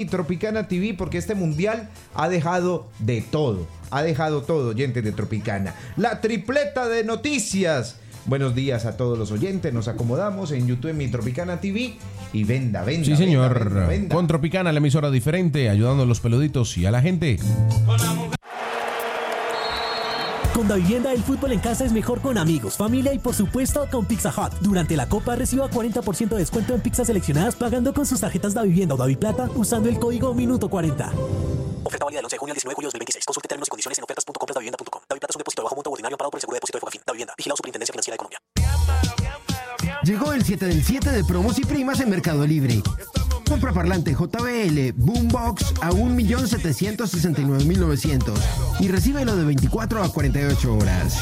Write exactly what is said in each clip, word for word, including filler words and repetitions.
Tropicana T V, porque este mundial ha dejado de todo, ha dejado todo, oyentes de Tropicana. La tripleta de noticias. Buenos días a todos los oyentes, nos acomodamos en YouTube en Mi Tropicana T V y venda, venda. Sí, señor, venda, venda, venda. Con Tropicana, la emisora diferente, ayudando a los peluditos y a la gente. Con Davivienda, el fútbol en casa es mejor con amigos, familia y por supuesto con Pizza Hut. Durante la Copa reciba cuarenta por ciento de descuento en pizzas seleccionadas pagando con sus tarjetas Davivienda o Daviplata usando el código Minuto cuarenta. Oferta válida del once de junio al diecinueve de julio de dos mil veintiséis. Consulte términos y condiciones en ofertas punto compras davivienda punto com. Daviplata es un depósito de bajo monto ordinario amparado por el seguro de depósito de Fogafín. Davivienda, vigilado Superintendencia Financiera de Colombia. Llegó el siete del siete de promos y primas en Mercado Libre. Compra parlante J B L Boombox a un millón setecientos sesenta y nueve mil novecientos y recíbelo de veinticuatro a cuarenta y ocho horas.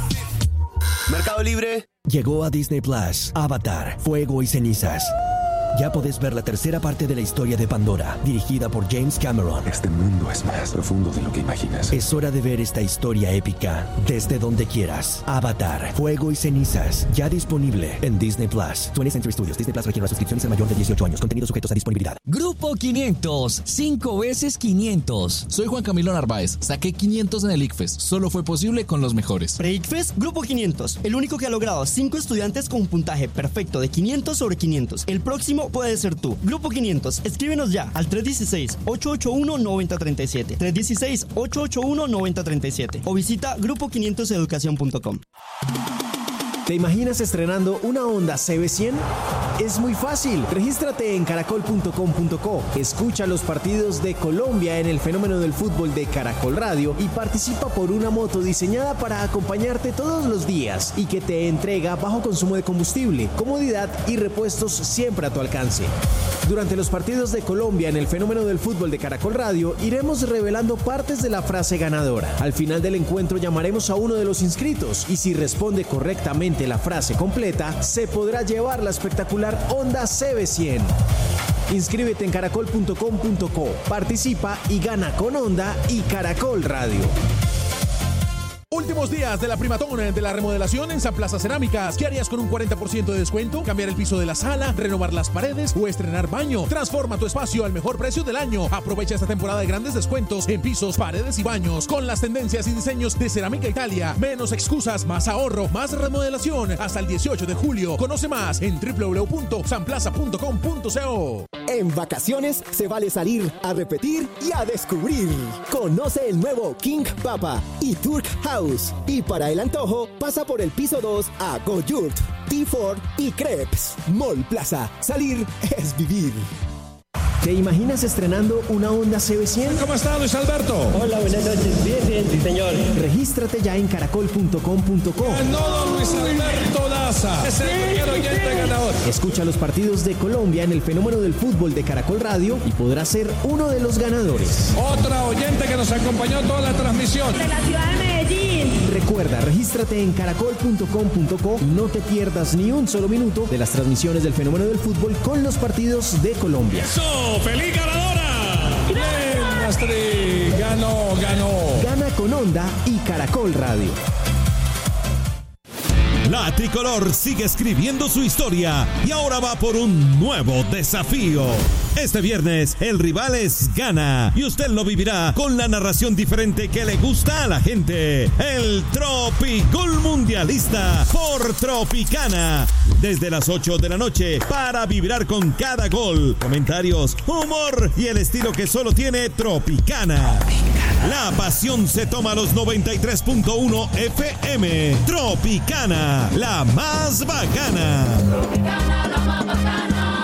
Mercado Libre. Llegó a Disney Plus, Avatar, Fuego y Cenizas. Ya podés ver la tercera parte de la historia de Pandora, dirigida por James Cameron. Este mundo es más profundo de lo que imaginas. Es hora de ver esta historia épica desde donde quieras. Avatar, Fuego y Cenizas, ya disponible en Disney Plus. twentieth Century Studios. Disney Plus requiere una suscripción y ser mayor de dieciocho años. Contenidos sujetos a disponibilidad. Grupo quinientos, cinco veces quinientos. Soy Juan Camilo Narváez. Saqué quinientos en el ICFES. Solo fue posible con los mejores. Pre-ICFES, Grupo quinientos. El único que ha logrado cinco estudiantes con un puntaje perfecto de quinientos sobre quinientos. El próximo puede ser tú. Grupo quinientos, escríbenos ya al tres uno seis, ocho ocho uno, nueve cero tres siete, tres uno seis, ocho ocho uno, nueve cero tres siete o visita grupo quinientos educación punto com. ¿Te imaginas estrenando una Honda C B cien? Es muy fácil. Regístrate en caracol punto com punto co. Escucha los partidos de Colombia en el fenómeno del fútbol de Caracol Radio y participa por una moto diseñada para acompañarte todos los días y que te entrega bajo consumo de combustible, comodidad y repuestos siempre a tu alcance. Durante los partidos de Colombia en el fenómeno del fútbol de Caracol Radio iremos revelando partes de la frase ganadora. Al final del encuentro llamaremos a uno de los inscritos y si responde correctamente la frase completa, se podrá llevar la espectacular Honda C B cien. Inscríbete en caracol punto com punto co, participa y gana con Honda y Caracol Radio. Últimos días de la primatón de la remodelación en San Plaza Cerámicas. ¿Qué harías con un cuarenta por ciento de descuento? ¿Cambiar el piso de la sala? ¿Renovar las paredes? ¿O estrenar baño? Transforma tu espacio al mejor precio del año. Aprovecha esta temporada de grandes descuentos en pisos, paredes y baños con las tendencias y diseños de Cerámica Italia. Menos excusas, más ahorro, más remodelación. Hasta el dieciocho de julio. Conoce más en doble u doble u doble u punto san plaza punto com punto co. En vacaciones se vale salir a repetir y a descubrir. Conoce el nuevo King Papa y Turk House. Y para el antojo, pasa por el piso dos a Go-Yurt, T cuatro y Crepes. Mall Plaza. Salir es vivir. ¿Te imaginas estrenando una Honda C B cien? ¿Cómo está, Luis Alberto? Hola, buenas noches. Bien, bien, sí, señor. Regístrate ya en caracol punto com punto co. No, Luis Alberto Daza. Es el primer oyente ganador. Escucha los partidos de Colombia en el fenómeno del fútbol de Caracol Radio y podrás ser uno de los ganadores. Otra oyente que nos acompañó toda la transmisión. De la ciudad de Medellín. Recuerda, regístrate en caracol punto com punto co y no te pierdas ni un solo minuto de las transmisiones del fenómeno del fútbol con los partidos de Colombia. ¡Eso! ¡Feliz ganadora! ¡Bien, Astrid! ¡Ganó, ganó! Gana con Honda y Caracol Radio. La tricolor sigue escribiendo su historia y ahora va por un nuevo desafío. Este viernes el rival es Ghana y usted lo vivirá con la narración diferente que le gusta a la gente. El Tropigol Mundialista por Tropicana. Desde las ocho de la noche para vibrar con cada gol, comentarios, humor y el estilo que solo tiene Tropicana. La pasión se toma a los noventa y tres punto uno F M. Tropicana, la más bacana. Tropicana, la más bacana.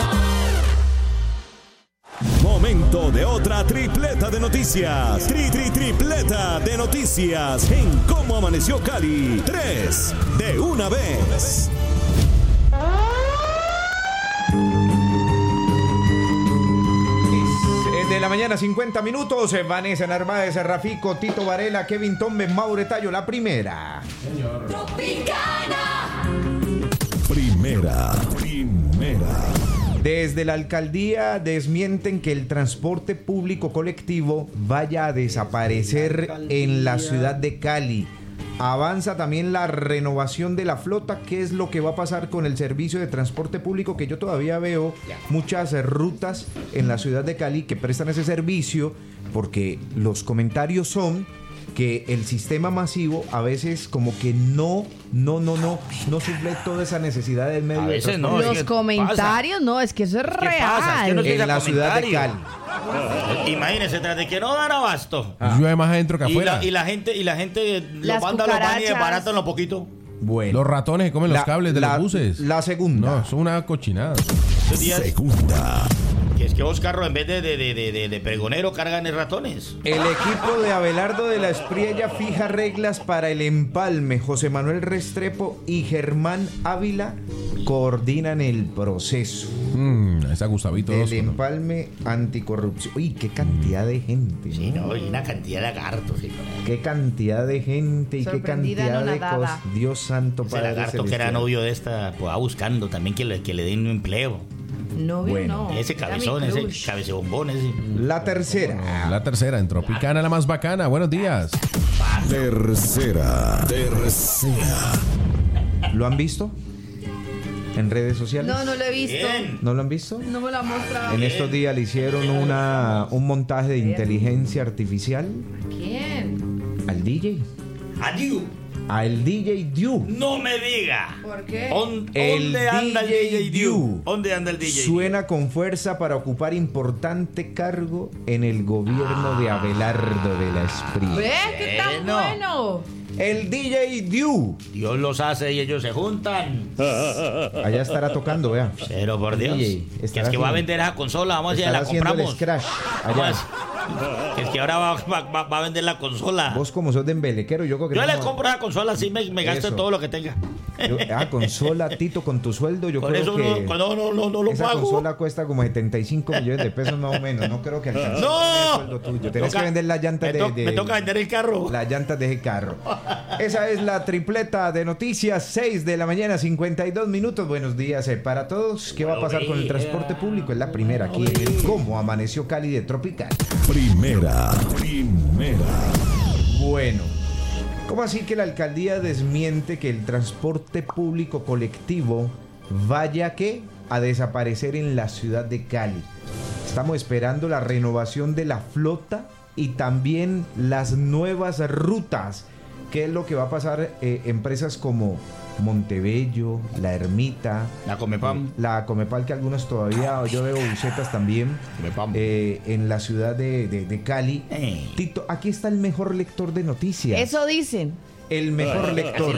Momento de otra tripleta de noticias. Tri, tri, tripleta de noticias en Cómo Amaneció Cali. Tres de una vez. De la mañana, cincuenta minutos. Vanessa Narváez, Rafico, Tito Varela, Kevin Tombe, Maure Tallo. La primera. Señor. Tropicana. Primera. Primera. Desde la alcaldía desmienten que el transporte público colectivo vaya a desaparecer en la ciudad de Cali. Avanza también la renovación de la flota. ¿Qué es lo que va a pasar con el servicio de transporte público? Que yo todavía veo muchas rutas en la ciudad de Cali que prestan ese servicio, porque los comentarios son que el sistema masivo a veces como que no, no, no, no, no suple toda esa necesidad del medio. A veces de no. Los comentarios, pasa? no, es que eso es, es real. Pasa? Es que no en la ciudad de Cali. Imagínense, tras de que no dan abasto. Ah. Llueve más adentro que y afuera. La, y la gente, y la gente lo manda a los baños y desbaratan lo poquito. Bueno. Los ratones que comen la, los cables de la, los buses. La segunda. No, es una cochinada. Segunda. Que es que vos, carros, en vez de, de, de, de, de pregonero, cargan en ratones. El equipo de Abelardo de la Espriella fija reglas para el empalme. José Manuel Restrepo y Germán Ávila coordinan el proceso. Mm, esa Gustavito. El empalme anticorrupción. Uy, qué cantidad de gente. Sí, no, y una cantidad de lagartos. Sí, qué cantidad de gente y qué cantidad de cosas. Dios santo, ese para lagarto que era novio de esta, pues va buscando también que le, que le den un empleo. Novio bueno, no. Ese cabezón, ese cabezebombón ese. La tercera. La tercera, en Tropicana, la más bacana. Buenos días. Tercera. Tercera. ¿Lo han visto? ¿En redes sociales? No, no lo he visto. Bien. ¿No lo han visto? No me lo han mostrado. En estos días le hicieron una, un montaje de inteligencia artificial. ¿A quién? Al D J. ¿A Diu? Al D J Diu. No me diga. ¿Por qué? ¿Dónde anda el D J Diu? ¿Dónde anda el D J? Suena con fuerza para ocupar importante cargo en el gobierno ah. de Abelardo de la Espriella. ¿Ves qué tan bueno? El D J Diu. Dios los hace y ellos se juntan. Allá estará tocando, vea. Pero por Dios. Que es que haciendo, va a vender esa consola. Vamos a ver si la compramos. El scratch allá. Que es que ahora va, va, va a vender la consola. Vos como sos de embelequero, yo creo que yo no le compro la consola así me, me gasto en todo lo que tenga. Yo, ah, consola, Tito, con tu sueldo, yo con creo eso que no, no, no, no, no lo esa pago. Consola cuesta como setenta y cinco millones de pesos más o menos. No creo que alcance ¡No! el sueldo tuyo. Tenés toca, que vender las llantas me to, de, de... Me toca vender el carro. Las llantas de ese carro. Esa es la tripleta de noticias, seis de la mañana, cincuenta y dos minutos. Buenos días eh, para todos. ¿Qué va a pasar con el transporte público? Es la primera aquí en el Cómo Amaneció Cali de Tropical. Primera. Primera. Bueno, ¿cómo así que la alcaldía desmiente que el transporte público colectivo vaya que a desaparecer en la ciudad de Cali? Estamos esperando la renovación de la flota y también las nuevas rutas. ¿Qué es lo que va a pasar? Eh, empresas como Montebello, La Ermita, la Comepam, eh, la Comepal, que algunos todavía, yo veo busetas también eh, en la ciudad de, de, de Cali. Eh. Tito, aquí está el mejor lector de noticias. Eso dicen. El mejor lector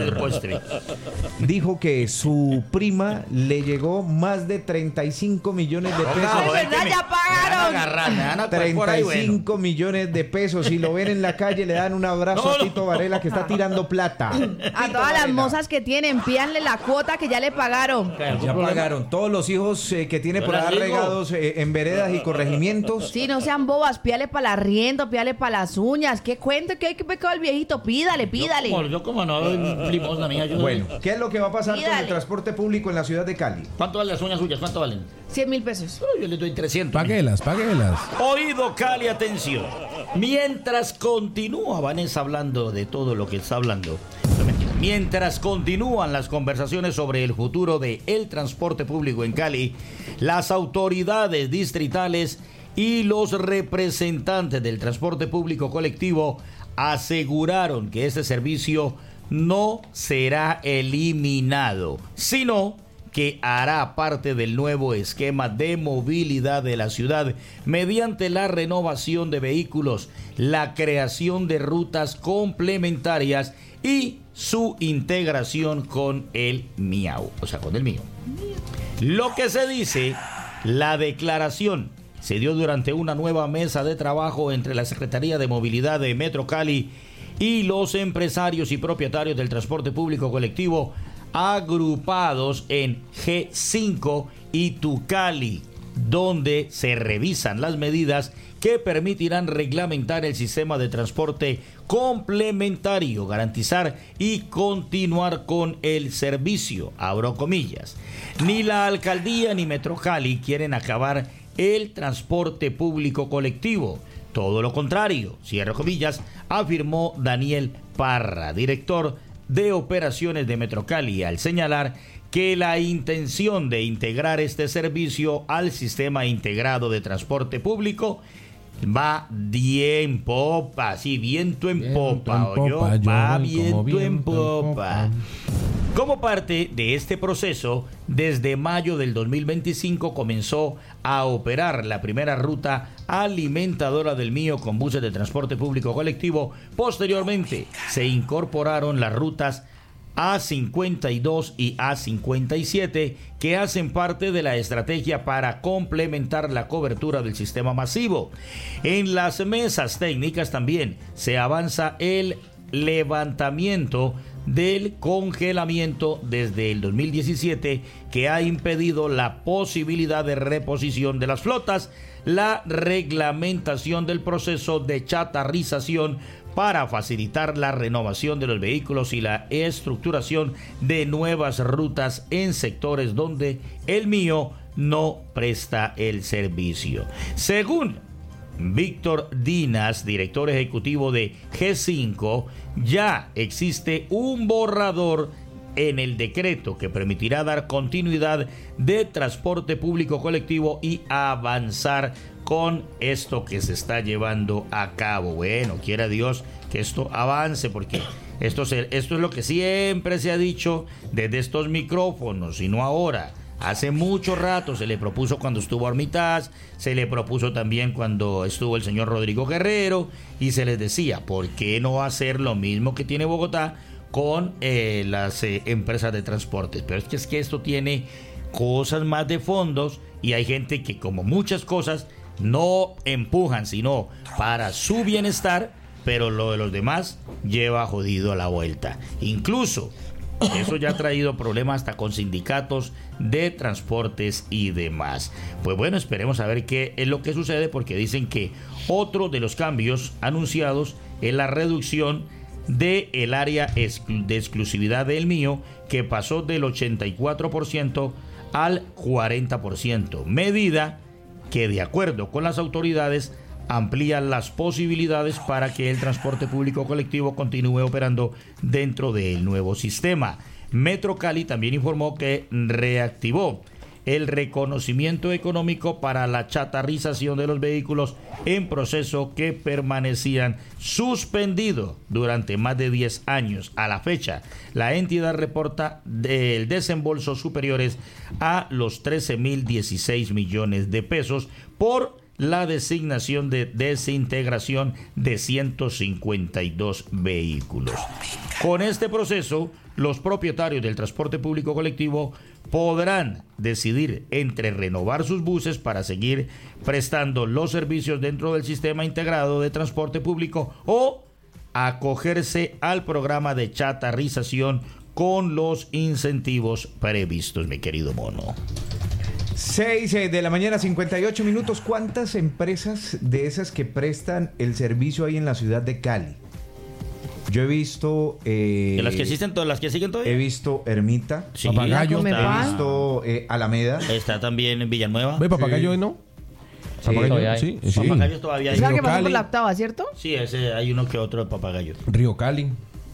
dijo que su prima le llegó más de treinta y cinco millones de pesos. ¡De verdad, ya pagaron! treinta y cinco millones de pesos. Si lo ven en la calle, le dan un abrazo no, a Tito Varela, que está tirando plata. A Tito todas Varela. las mozas que tienen, pídanle la cuota que ya le pagaron. Ya pagaron. Todos los hijos eh, que tiene por ahí regados eh, en veredas y corregimientos. Sí, no sean bobas. Pídale para la rienda, pídale para las uñas. ¿Qué cuento? ¿Qué hay que pecado al viejito? Pídale, pídale. Yo, yo como no doy limosna mía. Yo bueno, ¿qué es lo que va a pasar Pídale. con el transporte público en la ciudad de Cali? ¿Cuánto valen las uñas suyas? ¿Cuánto valen? cien mil pesos. Oh, yo le doy trescientos. Páguelas, páguelas. Oído, Cali, atención. Mientras continúa Vanessa hablando de todo lo que está hablando, mientras continúan las conversaciones sobre el futuro del transporte público en Cali, las autoridades distritales y los representantes del transporte público colectivo aseguraron que este servicio no será eliminado, sino que hará parte del nuevo esquema de movilidad de la ciudad mediante la renovación de vehículos, la creación de rutas complementarias y su integración con el Miau, o sea, con el mío. Lo que se dice, la declaración se dio durante una nueva mesa de trabajo entre la Secretaría de Movilidad de Metro Cali y los empresarios y propietarios del transporte público colectivo agrupados en G cinco y Tucali, donde se revisan las medidas que permitirán reglamentar el sistema de transporte complementario, garantizar y continuar con el servicio, abro comillas. Ni la alcaldía ni Metro Cali quieren acabar el transporte público colectivo. todo lo contrario, cierro comillas, afirmó Daniel Parra, director de operaciones de Metrocali, al señalar que la intención de integrar este servicio al sistema integrado de transporte público va bien popa, sí, viento en Viento popa, en oyó, popa, yo va voy como viento en viento en popa. Como parte de este proceso, desde mayo del dos mil veinticinco comenzó a operar la primera ruta alimentadora del Mío con buses de transporte público colectivo. Posteriormente, se incorporaron las rutas A cincuenta y dos y A cincuenta y siete, que hacen parte de la estrategia para complementar la cobertura del sistema masivo. En las mesas técnicas también se avanza el levantamiento del congelamiento desde el dos mil diecisiete, que ha impedido la posibilidad de reposición de las flotas, la reglamentación del proceso de chatarrización para facilitar la renovación de los vehículos y la estructuración de nuevas rutas en sectores donde el Mío no presta el servicio. Según Víctor Dinas, director ejecutivo de G cinco, ya existe un borrador en el decreto que permitirá dar continuidad de transporte público colectivo y avanzar con esto que se está llevando a cabo. Bueno, quiera Dios que esto avance, porque esto, se, esto es lo que siempre se ha dicho desde estos micrófonos y no ahora. Hace mucho rato se le propuso cuando estuvo Armitage, se le propuso también cuando estuvo el señor Rodrigo Guerrero, y se les decía, ¿por qué no hacer lo mismo que tiene Bogotá con eh, las eh, empresas de transportes? Pero es que, es que esto tiene cosas más de fondos, y hay gente que, como muchas cosas, no empujan sino para su bienestar, pero lo de los demás lleva jodido a la vuelta. Incluso eso ya ha traído problemas hasta con sindicatos de transportes y demás. Pues bueno, esperemos a ver qué es lo que sucede, porque dicen que otro de los cambios anunciados es la reducción del área exclu- de exclusividad del Mío, que pasó del ochenta y cuatro por ciento al cuarenta por ciento, medida que, de acuerdo con las autoridades, amplía las posibilidades para que el transporte público colectivo continúe operando dentro del nuevo sistema. Metrocali también informó que reactivó el reconocimiento económico para la chatarrización de los vehículos en proceso que permanecían suspendidos durante más de diez años. A la fecha, la entidad reporta del desembolso superiores a los trece mil dieciséis millones de pesos por la designación de desintegración de ciento cincuenta y dos vehículos. Con este proceso, los propietarios del transporte público colectivo podrán decidir entre renovar sus buses para seguir prestando los servicios dentro del sistema integrado de transporte público, o acogerse al programa de chatarrización con los incentivos previstos, mi querido mono. seis de la mañana, cincuenta y ocho minutos. ¿Cuántas empresas de esas que prestan el servicio hay en la ciudad de Cali? Yo he visto... Eh, ¿De las que existen todas, las que siguen todavía? He visto Ermita, Sí. Papagayo. he visto eh, Alameda. Está también en Villanueva. ¿Ve Papagayo hoy no? Papagayo, todavía hay. sí, sí. Papagayo todavía hay. ¿Sabes que Río pasó por Cali. la octava, cierto? Sí, ese, hay uno que otro de Papagayo. Río Cali.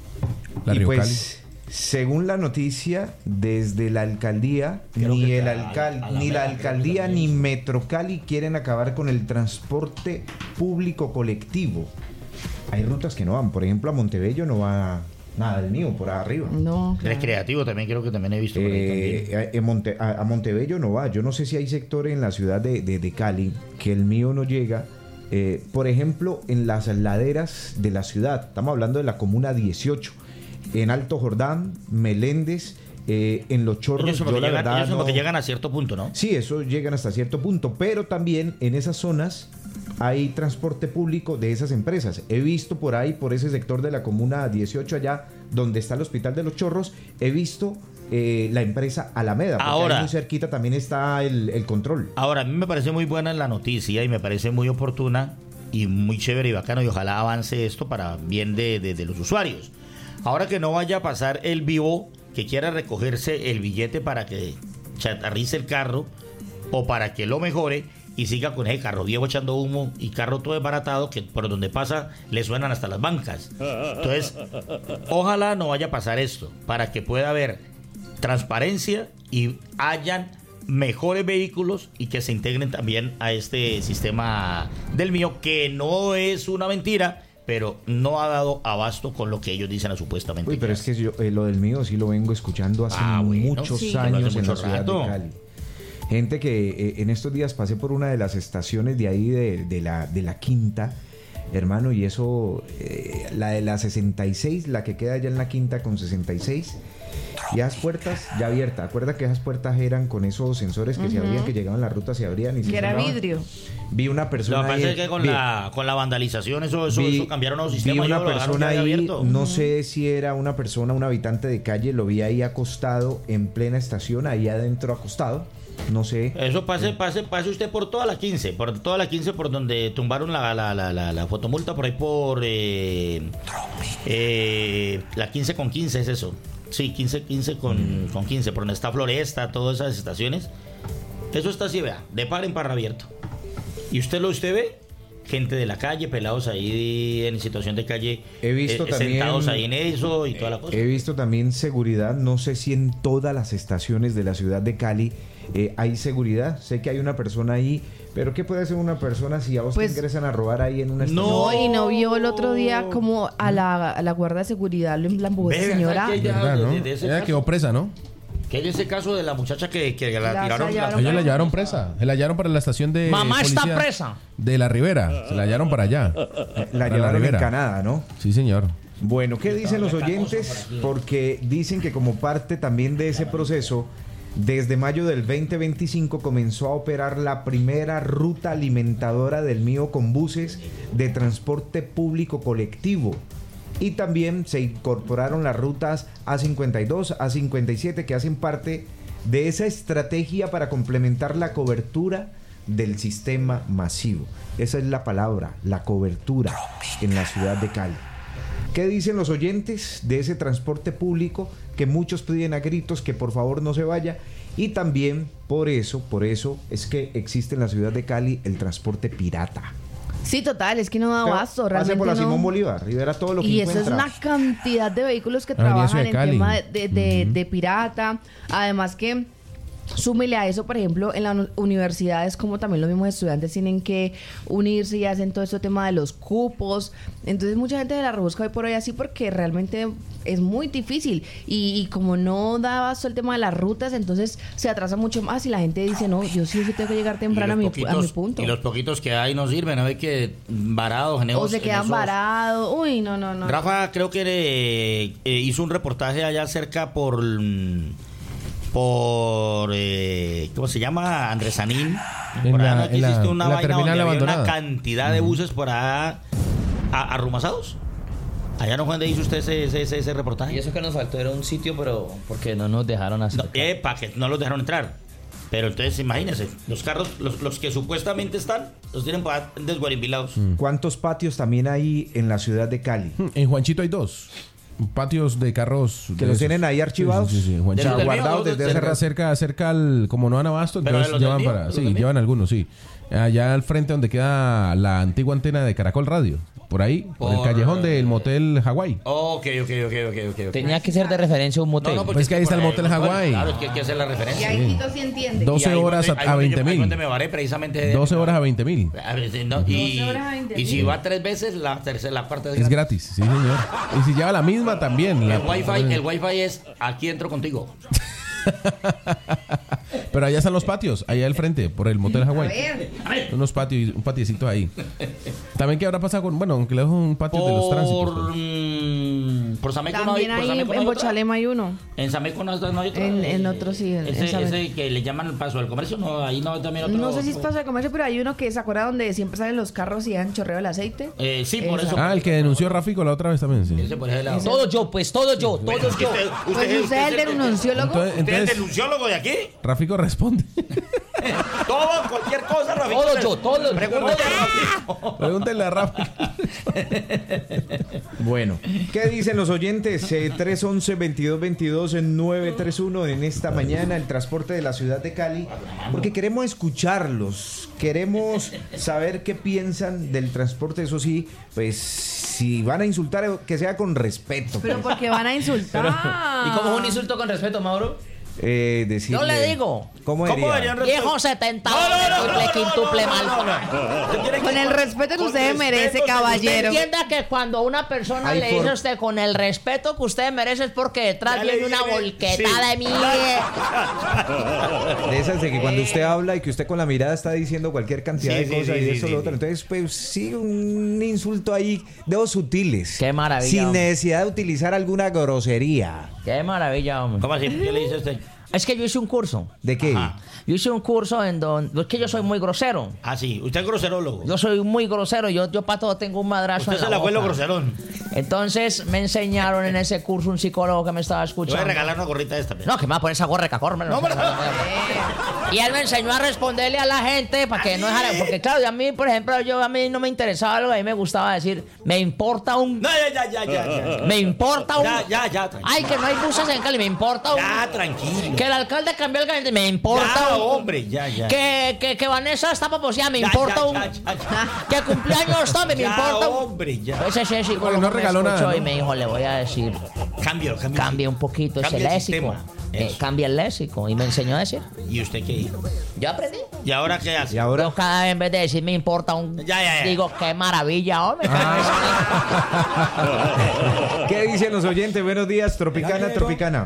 La Y Río pues, según la noticia, desde la alcaldía, Creo ni que el a- alcal- a ni la Alameda, alcaldía creo que ni también. Metrocali quieren acabar con el transporte público colectivo. Hay rutas que no van, por ejemplo, a Montebello no va nada del Mío por arriba. No. El creativo también creo que también he visto por ahí también. Eh, a, en Monte- a- a Montebello no va. Yo no sé si hay sectores en la ciudad de, de- de Cali que el Mío no llega. Eh, por ejemplo, en las laderas de la ciudad, estamos hablando de la comuna dieciocho, en Alto Jordán, Meléndez, eh, en Los Chorros. Ellos como yo que la llegan, verdad ellos como no- que llegan a cierto punto, ¿no? Sí, eso llegan hasta cierto punto, pero también en esas zonas hay transporte público de esas empresas. He visto por ahí, por ese sector de la comuna dieciocho, allá donde está el Hospital de los Chorros, he visto eh, la empresa Alameda, porque Ahora- ahí muy cerquita también está el, el control. Ahora, a mí me parece muy buena la noticia y me parece muy oportuna y muy chévere y bacano, y ojalá avance esto para bien de, de- de los usuarios. Ahora que no vaya a pasar el vivo que quiera recogerse el billete para que chatarrice el carro o para que lo mejore y siga con ese carro viejo echando humo y carro todo desbaratado que por donde pasa le suenan hasta las bancas. Entonces, ojalá no vaya a pasar esto, para que pueda haber transparencia y hayan mejores vehículos y que se integren también a este sistema del mío, que no es una mentira, pero no ha dado abasto con lo que ellos dicen supuestamente. Uy, pero es que yo, eh, lo del mío sí lo vengo escuchando hace Ah, bueno, muchos sí. años Hace en la mucho ciudad rato. de Cali. Gente que eh, en estos días pasé por una de las estaciones de ahí de, de, la, de la Quinta, hermano, y eso, eh, la de la sesenta y seis, la que queda allá en la Quinta con sesenta y seis, y esas puertas ya abiertas. Acuerda que esas puertas eran con esos sensores que se Ujú. abrían, que llegaban las rutas, se abrían y se Que era cerraban. vidrio. Vi una persona Lo que pasa ahí- es que con vi- la, con la vandalización eso, eso, vi- eso cambiaron los vi sistemas. una y lo dejaron persona ya ahí, abierto. no sé si era una persona, un habitante de calle, lo vi ahí acostado en plena estación, ahí adentro acostado, no sé. Eso pase, pase, pase usted por toda la quince, por toda la quince, por donde tumbaron la, la, la, la, la fotomulta, por ahí por eh, eh, la quince con quince es eso. Sí, quince, quince con, con quince, por donde está Floresta, todas esas estaciones. Eso está así, vea, de par en par abierto. Y usted lo usted ve, gente de la calle, pelados ahí en situación de calle, He visto eh, también- sentados ahí en eso y toda la cosa. He visto también seguridad, no sé si en todas las estaciones de la ciudad de Cali eh, hay seguridad. Sé que hay una persona ahí, pero ¿qué puede hacer una persona si a vos Pues- te ingresan a robar ahí en una estación? No, y no vio el otro día como a la, a la guardia de seguridad lo la empujó esa Ve, señora. ¿verdad que ella- ¿Verdad, no? de- de ese Ella caso? quedó presa, ¿no? ¿Qué hay de ese caso de la muchacha que, que la La tiraron? hallaron Ellos la llevaron presa. Se la hallaron para la estación de Mamá está policía presa. de la Ribera. Se la hallaron para allá. La Para llevaron en Ribera. Canadá, ¿no? Sí, señor. Bueno, ¿qué dicen los oyentes? Porque dicen que como parte también de ese proceso, desde mayo del veinte veinticinco comenzó a operar la primera ruta alimentadora del mío con buses de transporte público colectivo. Y también se incorporaron las rutas A cincuenta y dos, A cincuenta y siete, que hacen parte de esa estrategia para complementar la cobertura del sistema masivo. Esa es la palabra, la cobertura en la ciudad de Cali. ¿Qué dicen los oyentes de ese transporte público que muchos piden a gritos que por favor no se vaya? Y también por eso, por eso es que existe en la ciudad de Cali el transporte pirata. Sí, total, es que no da abasto, Pase realmente por la no. Simón Bolívar y verá todo lo que Y eso es encuentra. una cantidad de vehículos que La Avenida trabajan Ciudad de en Cali. tema de, de, de- de pirata. Además que súmele a eso, por ejemplo, en las uni- universidades, como también los mismos estudiantes tienen que unirse y hacen todo este tema de los cupos. Entonces mucha gente se la rebusca hoy por hoy así porque realmente es muy difícil. Y, y como no da abasto el tema de las rutas, entonces se atrasa mucho más y la gente dice, no, yo sí, sí tengo que llegar temprano a mi, pu- a mi punto. Y los poquitos que hay no sirven, ¿no? Ve que varados en O esos- se en quedan esos- varados. Uy, no, no, no. Rafa creo que eh, eh, hizo un reportaje allá cerca por mm, por eh, ¿cómo se llama? Andresanín. En Por allá la- no que en la- existe una en la vaina terminal donde había una abandonada. cantidad de buses por allá a- arrumazados. Allá no fue donde hizo usted ese, ese, ese, ese reportaje. Y eso que nos faltó era un sitio, pero porque no nos dejaron hacer. No, epa, que no los dejaron entrar. Pero entonces imagínense, los carros, los, los que supuestamente están, los tienen para desguarimbilados. ¿Cuántos patios también hay en la ciudad de Cali? En Juanchito hay dos. Patios de carros. ¿Que de los esos. tienen ahí archivados? Sí, sí, sí, Juanchito. O sea, guardados desde hace cerca, rato. cerca, cerca al, como no han abasto, ¿Pero entonces de los del llevan mío? para, ¿Los sí, del mío? llevan algunos, sí. Allá al frente donde queda la antigua antena de Caracol Radio, por ahí, por, el Por- callejón del motel Hawái. Ok, ok, ok, ok, ok. ok. Tenía que ser de referencia a un motel. No, no, porque Pues que ahí está el por motel Hawái. Claro, es que hay que hacer la Y referencia. ahí Tito sí entiende. doce Y ahí horas donde- a- ahí a donde yo- veinte mil. ahí donde me varé precisamente. de- doce horas a veinte mil. A ver, no, y, doce horas a veinte y si mil. va tres veces, la tercera, la cuarta Es gratis, sí, señor. Y si lleva la misma también. la- El wifi, el wifi es aquí entro contigo. Pero allá están los patios, allá al frente, por el motel Hawái. Unos patios, un patiecito ahí. También qué habrá pasado con, bueno, aunque le dejo un patio de los tránsitos. Por, mm, por Sameco no hay. También Por ahí Sameco no en hay otra. Bochalema hay uno. En Sameco no, no hay otra. En, en otro sí. en- en Ese, Sameco. ese que le llaman el paso del comercio, no, ahí no también otro. No sé si es paso de comercio, pero hay uno que se acuerda donde siempre salen los carros y dan chorreo el aceite. Eh, sí, por Esa. eso. Ah, el que denunció Rafico la otra vez también, sí. Ese por ese lado. Todo yo, pues, todo yo, todo Bueno, es que yo. usted- Pues usted- usted es el denunciólogo. Entonces- ¿Usted es el entonces- denunciólogo de aquí? Rafico responde. Todo, cualquier cosa, Rafico. Todo yo, todo, Pregúntale todo. a Rafico. Pregúntenle a Rafa. Bueno, ¿qué dicen los oyentes? Eh, tres once, veintidós veintidós, nueve tres uno en esta mañana, el transporte de la ciudad de Cali, porque queremos escucharlos, queremos saber qué piensan del transporte, eso sí, pues si van a insultar, que sea con respeto. Pero pues. porque van a insultar. ¿Y cómo es un insulto con respeto, Mauro? Eh, decirle, Yo le digo. ¿Cómo ¿Cómo diría? Viejo setenta, triple, quintuple mal. Con el respeto que usted merece, caballero. Usted entienda que cuando una persona Ay, le por- dice a usted con el respeto que usted merece es porque detrás Ya le viene una dije, volquetada sí. de mierda. De esas de que cuando usted habla y que usted con la mirada está diciendo cualquier cantidad Sí, de sí, cosas sí, y sí, eso sí, lo sí. otro. Entonces, pues sí, un insulto ahí de dos sutiles. Qué maravilla, Sin hombre. necesidad de utilizar alguna grosería. Qué maravilla, hombre. ¿Cómo así? ¿Qué le dice usted? Es que yo hice un curso. ¿De qué? Ajá. Yo hice un curso en donde... Es que yo soy muy grosero. Ah, sí. Usted es groserólogo. Yo soy muy grosero. Yo, yo para todo tengo un madrazo Usted en es la el abuelo boca. groserón. Entonces me enseñaron en ese curso un psicólogo que me estaba Le voy a escuchando. regalar una gorrita de esta. No, que me va a poner esa gorra de cacorme. No, pero- Y él me enseñó a responderle a la gente para que no dejara... Porque claro, y a mí, por ejemplo, yo a mí no me interesaba algo, a mí me gustaba decir, me importa un... No, ya, ya, ya, ya. ya. Me importa un... Ya, ya, ya, tranquilo. Ay, que no hay buses en Cali, me importa un... Ya, tranquilo. Que el alcalde cambió el gabinete, me importa Ya, un... hombre, ya, ya. Que, que, que Vanessa está paposeada, me Ya, importa ya, un... ya, ya, ya. Que cumpleaños también, me Ya, importa un... hombre, ya. Pues ese psicólogo Bueno, no me regaló escuchó nada, y ¿no? me dijo, le voy a decir... Cambio, cambio. Cambia un poquito ese Cambia el léxico. sistema. Eh, Eso. cambia el léxico. Y me enseñó a decir. ¿Y usted qué dijo? Yo aprendí. ¿Y ahora qué hace? Y ahora, Yo cada vez en vez de decir me importa un... Ya, ya, ya. Digo, qué maravilla, hombre. ¿qué dicen los oyentes? Buenos días, Tropicana, Tropicana.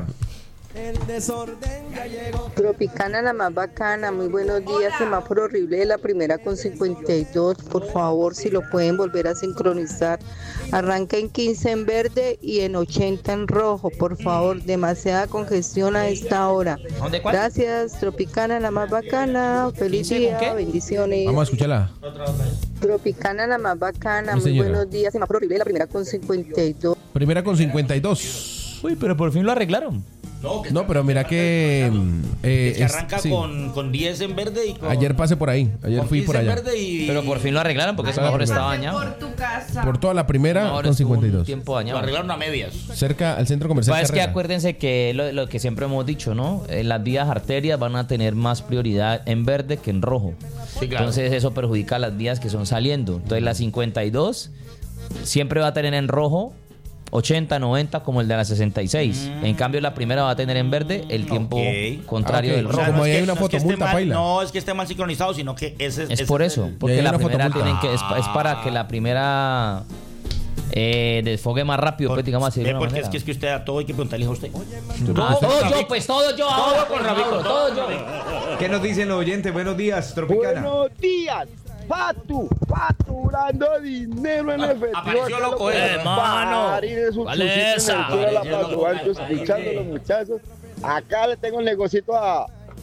Tropicana, la más bacana, muy buenos días, semáforo horrible de la primera con cincuenta y dos, por favor, si lo pueden volver a sincronizar. Arranca en quince en verde y en ochenta en rojo, por favor, demasiada congestión a esta hora. ¿Dónde, cuál? Gracias, Tropicana, la más bacana, feliz ¿quince con día, qué? bendiciones. Vamos a escucharla. Tropicana, la más bacana, Sí, muy señora. buenos días, semáforo horrible de la primera con cincuenta y dos. Primera con cincuenta y dos. Uy, pero por fin lo arreglaron. No, que, No, pero mira que... eh, que es- arranca sí. con, con diez en verde y con... Ayer pasé por ahí. Ayer con fui quince por allá. en verde y... Pero por fin lo arreglaron porque ese Ay, mejor por estaba Pase dañado. por tu casa. Por toda la primera Ahora con estuvo cincuenta y un dos. tiempo Lo dañado. arreglaron a medias. Cerca al centro comercial Pues es que Carrera. acuérdense que lo, lo que siempre hemos dicho, ¿no? Eh, las vías arterias van a tener más prioridad en verde que en rojo. Sí, claro. Entonces eso perjudica a las vías que son saliendo. Entonces la cincuenta y dos siempre va a tener en rojo ochenta, noventa como el de la sesenta y seis. En cambio la primera va a tener en verde el tiempo Ok. contrario Ah, ok. del O rojo. sea, como es ahí hay que- una no es que foto esté multa, mal- paila. No es que esté mal sincronizado, sino que ese Es ese por el- eso, Y porque hay la una primera fotomulta. tienen que es, pa- es para que la primera eh, desfogue más rápido, pues digamos así. de Ve, una porque es manera. que, es que usted a todo hay que preguntarle a usted. Ah, todo yo, pues todo yo ahora, con pues, Rabito, Mauro, todo yo. ¿Qué nos dicen los oyentes? Buenos días, Tropicana. Buenos días, Fatu, facturando dinero en efectivo. apareció loco, eh, hermano. ¿Cuál es esa? Escuchando los muchachos. Acá le tengo el negocito a,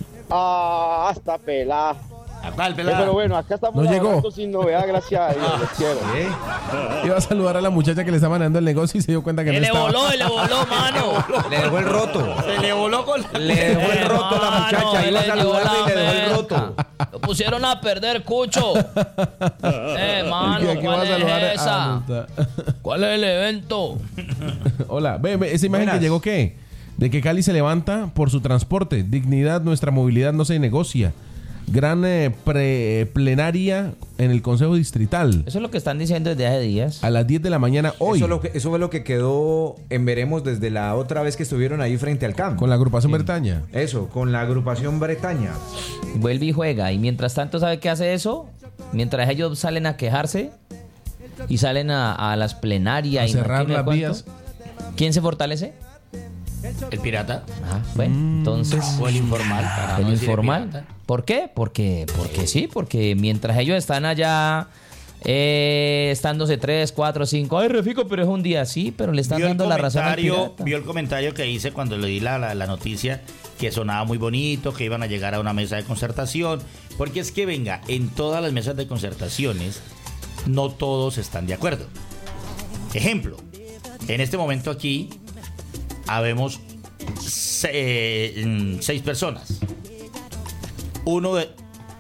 a hasta pelá. Acá el Eh, pelado. Pero bueno, acá estamos No llegó. laborando sin novedad, gracias a Dios, les quiero. ¿Eh? Iba a saludar a la muchacha que le estaba mandando el negocio y se dio cuenta que no le estaba. voló, le voló, mano. Le dejó el roto. Se le voló con... Le dejó el roto a la Hermano, muchacha. Iba a le dio saludarle la y le dejó el meta. roto. Lo pusieron a perder, Cucho. Eh, mano, Y aquí va a ¿cuál saludar es esa? a- ah, no está. ¿Cuál es el evento? Hola, ve, ve, esa imagen Buenas. que llegó, ¿qué? De que Cali se levanta por su transporte. Dignidad, nuestra movilidad no se negocia. Gran eh, pre- plenaria en el Consejo Distrital. Eso es lo que están diciendo desde hace días. A las diez de la mañana hoy. Eso, lo que- eso fue lo que quedó en veremos desde la otra vez que estuvieron ahí frente al campo. Con la agrupación Bretaña. Eso, con la agrupación Bretaña. Vuelve y juega. Y mientras tanto, ¿sabe qué hace eso? Mientras ellos salen a quejarse y salen a, a las plenarias A y no cerrar tiene las cuánto, vías. ¿quién se fortalece? El pirata. Ah, bueno, entonces. O el informal. para El no decir informal. pirata. ¿Por qué? Porque, porque sí, porque mientras ellos están allá eh, estándose tres, cuatro, cinco, ay, Refico, pero es un día así, pero le están Vio el dando la razón al comentario- pirata. Vio el comentario que hice cuando le di la, la, la noticia, que sonaba muy bonito, que iban a llegar a una mesa de concertación, porque es que venga, en todas las mesas de concertaciones no todos están de acuerdo. Ejemplo, en este momento aquí habemos se- eh, mm, seis personas. Uno de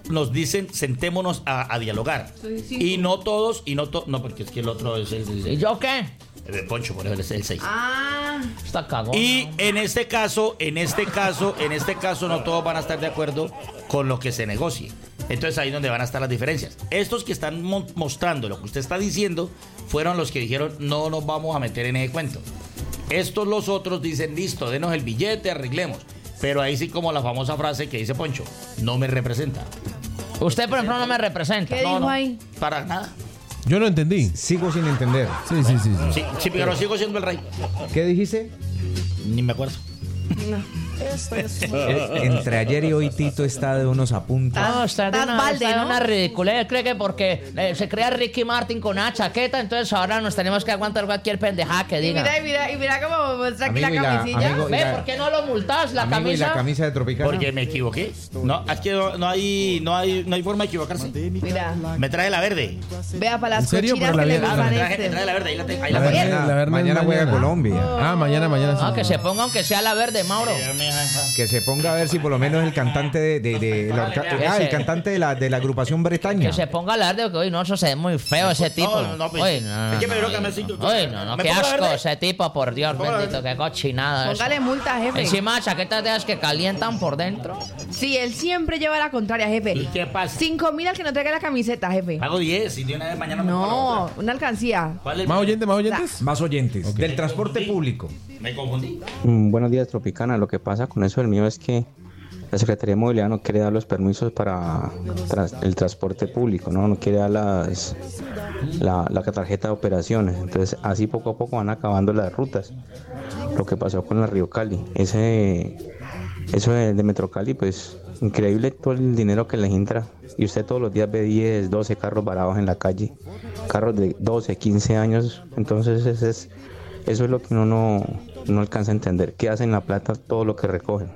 nos dicen sentémonos a, a dialogar. Sí, sí. Y no todos, y no todos, no, porque es que el otro es el... ¿Y yo qué? El Poncho, por ejemplo, es el seis. Ah, está cagón. Y en este caso, en este caso, en este caso no todos van a estar de acuerdo con lo que se negocie. Entonces ahí es donde van a estar las diferencias. Estos que están mo- mostrando lo que usted está diciendo fueron los que dijeron no nos vamos a meter en ese cuento. Estos los otros dicen listo, denos el billete, arreglemos. Pero ahí sí como la famosa frase que dice Poncho, no me representa. Usted por ejemplo no me representa. ¿qué No, dijo no, ahí? para nada. Yo no entendí. Sigo sin entender. Sí, sí, sí. sí. Sí, sí, pero sigo siendo el rey. ¿Qué dijiste? Ni me acuerdo. Eh, Entre ayer y hoy Tito está de unos apuntes. No, está de Estás una, balde, está de ¿no? una ridiculez. Él cree que porque eh, se crea Ricky Martin con una chaqueta, entonces ahora nos tenemos que aguantar cualquier pendejada que Y diga. mira, y mira, y mira cómo muestra aquí Amigo, la y la- camisilla. amigo, y ¿Ve? la- ¿Por qué no lo multas? La Amigo, ¿y camisa. la camisa de Tropicana? Porque me equivoqué. No, es que no, no hay, no hay, no hay forma de equivocarse. Mira, Me trae la verde. vea para ¿En las serio? cochinas Por la que le verde. Ah, gustan me trae, me este. trae la verde. Ahí la, te- ahí La la verde- tengo. Mañana, la verde mañana es juega mañana. Colombia. Ah, mañana, mañana. No, sí. que se ponga aunque sea la verde, Mauro. Que se ponga a ver si por lo menos el cantante de, de, de- la orca- Que ah, se- el cantante de la, de la agrupación Bretaña. Que se ponga la verde, porque hoy no, eso se ve muy feo ese tipo. no, no, pues, Uy, no, es que no, me veo no, que me siento- Uy, no, no, ¿Me qué pongo la asco verde? ese tipo, por Dios pongo la bendito, qué cochinada eso. Póngale multa, jefe. Encima chaquetas de esas que calientan por dentro. Sí, él siempre lleva la contraria, jefe. ¿Y qué pasa? Cinco mil al que no traiga la camiseta, jefe. Pago diez y de una vez mañana me pongo la No, otra. una alcancía. ¿Cuál es? ¿Más oyentes, más oyentes? Más oyentes. Del transporte público. Me confundí. Mm, Buenos días, Tropicana. Lo que pasa con eso del mío es que la Secretaría de Movilidad no quiere dar los permisos para tras- el transporte público, no, no quiere dar las, la, la tarjeta de operaciones. Entonces, así poco a poco van acabando las rutas. Lo que pasó con la Río Cali, ese, eso de, de Metro Cali, pues increíble todo el dinero que les entra. Y usted todos los días ve diez, doce carros varados en la calle, carros de doce, quince años. Entonces, ese es, eso es lo que uno no, no alcanza a entender. ¿Qué hacen la plata todo lo que recogen?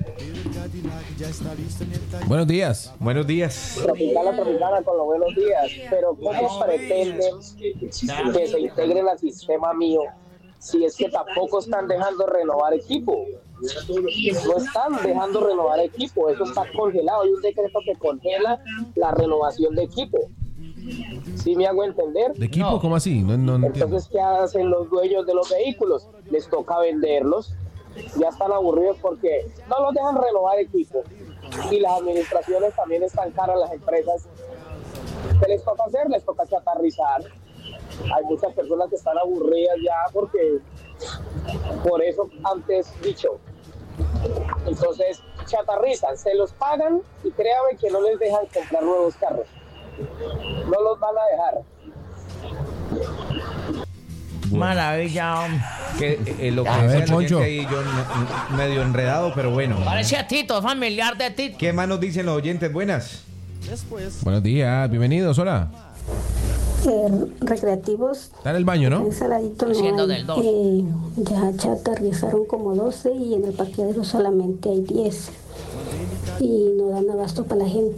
Buenos días. Buenos días. Tropicana, Tropicana, con los buenos días. Pero ¿cómo pretenden que se integren al sistema mío si es que tampoco están dejando renovar equipo? No están dejando renovar equipo, eso está congelado. Hay un decreto que congela la renovación de equipo. ¿Sí me hago entender? ¿De equipo? ¿Cómo así? No, no, no entiendo. Entonces, ¿qué hacen los dueños de los vehículos? Les toca venderlos. Ya están aburridos porque no los dejan renovar equipo. Y las administraciones también están caras, las empresas. ¿Qué les toca hacer? Les toca chatarrizar. Hay muchas personas que están aburridas ya porque por eso antes dicho. Entonces, chatarrizan, se los pagan y créame que no les dejan comprar nuevos carros. No los van a dejar. Maravilla. Que, eh, lo que A decía ver, el oyente Poncho. ahí, yo no- medio enredado, pero bueno. Parecía Tito, familiar de Tito. ¿Qué más nos dicen los oyentes? Buenas. Buenos días, bienvenidos, hola. Eh, recreativos, Está en el baño, ¿no? ensaladito no Haciendo hay. del dos. Eh, ya chatarrizaron como doce y en el parqueadero solamente hay diez y no dan abasto para la gente.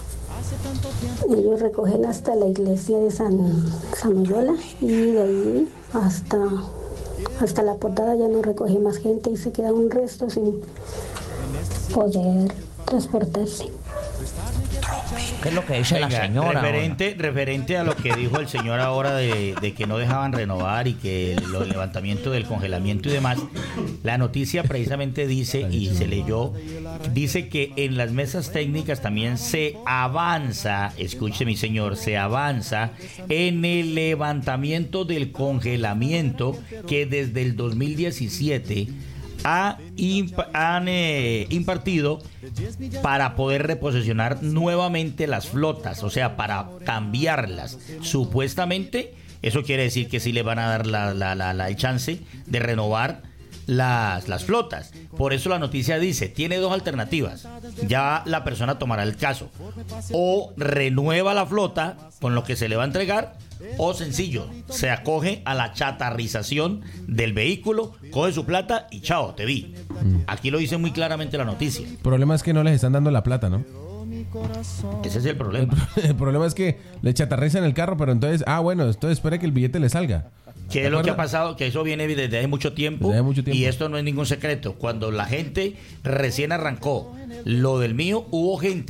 Ellos recogen hasta la iglesia de San Samuyola y de ahí hasta hasta la portada ya no recoge más gente y se queda un resto sin poder transportarse. ¿Qué es lo que dice la Venga, señora? Referente, referente a lo que dijo el señor ahora de, de que no dejaban renovar y que el levantamiento del congelamiento y demás, la noticia precisamente dice, y se leyó, dice que en las mesas técnicas también se avanza, escuche mi señor, se avanza en el levantamiento del congelamiento que desde el dos mil diecisiete ha imp- han eh, impartido para poder reposicionar nuevamente las flotas, o sea, para cambiarlas. Supuestamente, eso quiere decir que sí le van a dar la, la, la, la- el chance de renovar las, las flotas. Por eso la noticia dice, tiene dos alternativas. Ya la persona tomará el caso. O renueva la flota con lo que se le va a entregar, o sencillo, se acoge a la chatarrización del vehículo, coge su plata y chao, te vi. Aquí lo dice muy claramente la noticia. El problema es que no les están dando la plata, ¿no? Ese es el problema. El problema es que le chatarrizan el carro, pero entonces, ah, bueno, entonces espere que el billete le salga. ¿Qué es lo que ha pasado? Que eso viene desde hace mucho tiempo, Desde hace mucho tiempo. y esto no es ningún secreto. Cuando la gente recién arrancó lo del mío, hubo gente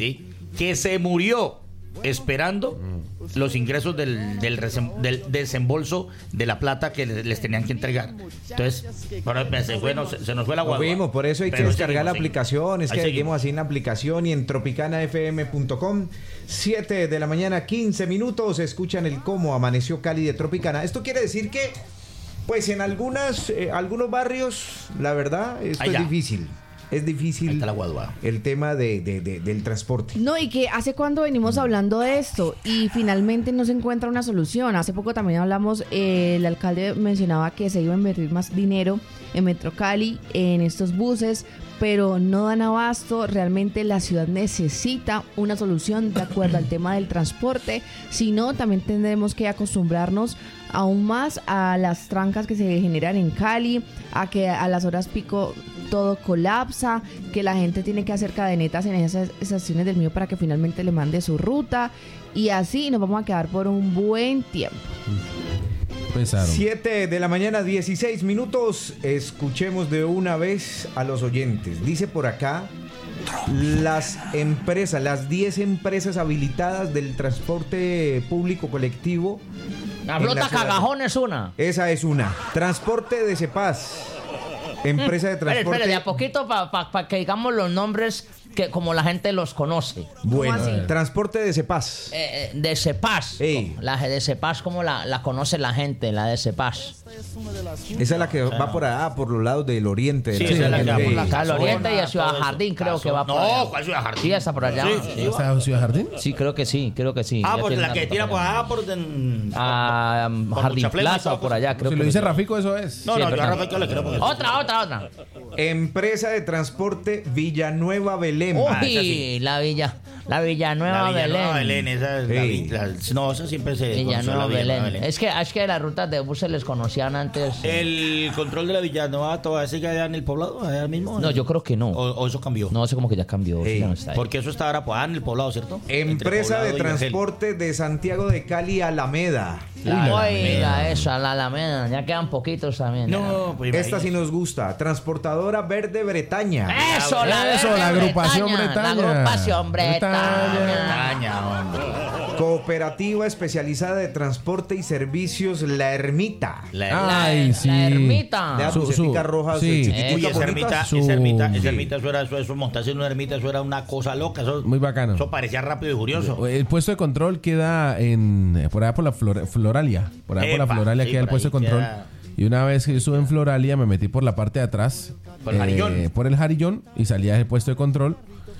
que se murió esperando los ingresos del, del, resem- del desembolso de la plata que les, les tenían que entregar. Entonces, bueno, se, fue, no, se, se nos fue la Lo guagua. vimos, por eso hay Pero que descargar la seguimos, aplicación. Es ahí que seguimos. seguimos así en la aplicación y en tropicana f m punto com. siete de la mañana, quince minutos. Escuchan el cómo amaneció Cali de Tropicana. Esto quiere decir que, pues en algunas, eh, algunos barrios, la verdad, esto Allá. es difícil. Es difícil el tema de, de- de- del transporte. No, y que hace cuando venimos hablando de esto y finalmente no se encuentra una solución. Hace poco también hablamos, eh, el alcalde mencionaba que se iba a invertir más dinero en Metro Cali, en estos buses, pero no dan abasto. Realmente la ciudad necesita una solución de acuerdo al tema del transporte. Si no, también tendremos que acostumbrarnos aún más a las trancas que se generan en Cali, a que a las horas pico todo colapsa, que la gente tiene que hacer cadenetas en esas estaciones del mío para que finalmente le mande su ruta, y así nos vamos a quedar por un buen tiempo. Pensaron. siete de la mañana, dieciséis minutos. Escuchemos de una vez a los oyentes. Dice por acá, las empresas, las diez empresas habilitadas del transporte público colectivo. La en flota ciudad. Cagajón es una. Esa es una. Transporte de Cepaz. Empresa de Mm, espere, transporte. espere, de a poquito para pa, pa que digamos los nombres que como la gente los conoce. Bueno, transporte de Cepaz. Eh, eh, de Cepaz. La de Cepaz, como la, la conoce la gente, la de Cepaz. Esa es la que va por allá, por los lados del oriente. de Sí, la esa es la ciudad. que va por la Sí. Casa Oriente y a Ciudad Jardín, creo que va por allá. No, ¿cuál Ciudad Jardín? Sí, esa por allá. Sí, sí, ¿Esa es Ciudad Jardín? Sí, creo que sí, creo que sí. Ah, Ya por tiene la una que ruta tira por por allá. allá, por... den- A um, por Jardín Mucha Flema y Plaza todo, o por allá, creo Si que lo dice sí. Rafico, eso es. No, Sí, no, es yo a verdad. Rafael le creo porque... Otra, otra, otra. Empresa de transporte Villanueva Belén. Uy, Ah, esa sí. la Villa, la Villanueva La Villanueva Belén. Belén, esa es la, Sí. vi- la- no, eso siempre se conoció, Villanueva la Villanueva Belén. Es que es que las rutas de bus se les conocían antes. El control de la Villanueva todavía sigue allá en el poblado, allá mismo. No, yo creo que no. O, o eso cambió. No, sé como que ya cambió. Ey, ya no está ahí. Porque eso está ahora pues, allá en el poblado, ¿cierto? Empresa Entre de Poblado y Argel. transporte de Santiago de Cali Alameda. La Oiga, esa, la Alameda. Ya quedan poquitos también. No, pues Esta sí nos gusta. Transportadora Verde Bretaña. Eso, la, Eso, Verde la agrupación Bretaña, Bretaña. La agrupación Bretaña. Bretaña, hombre. Cooperativa especializada de transporte y servicios La Ermita. La, Ay, sí. La ermita. De Su- bucetica su- roja, sí. chiquitica, Uy, esa bonita. ermita, Su- esa ermita, esa Sí. ermita, eso era, eso, eso montarse en una ermita, eso era una cosa loca, eso, Muy bacano. eso parecía rápido y furioso. El puesto de control queda en por allá por la Flor- Floralia. Por allá por la Epa, Floralia sí, queda el por puesto de ahí control. queda. Y una vez que yo estuve en Floralia me metí por la parte de atrás. Por el jarillón. Por el jarillón y salía del puesto de control.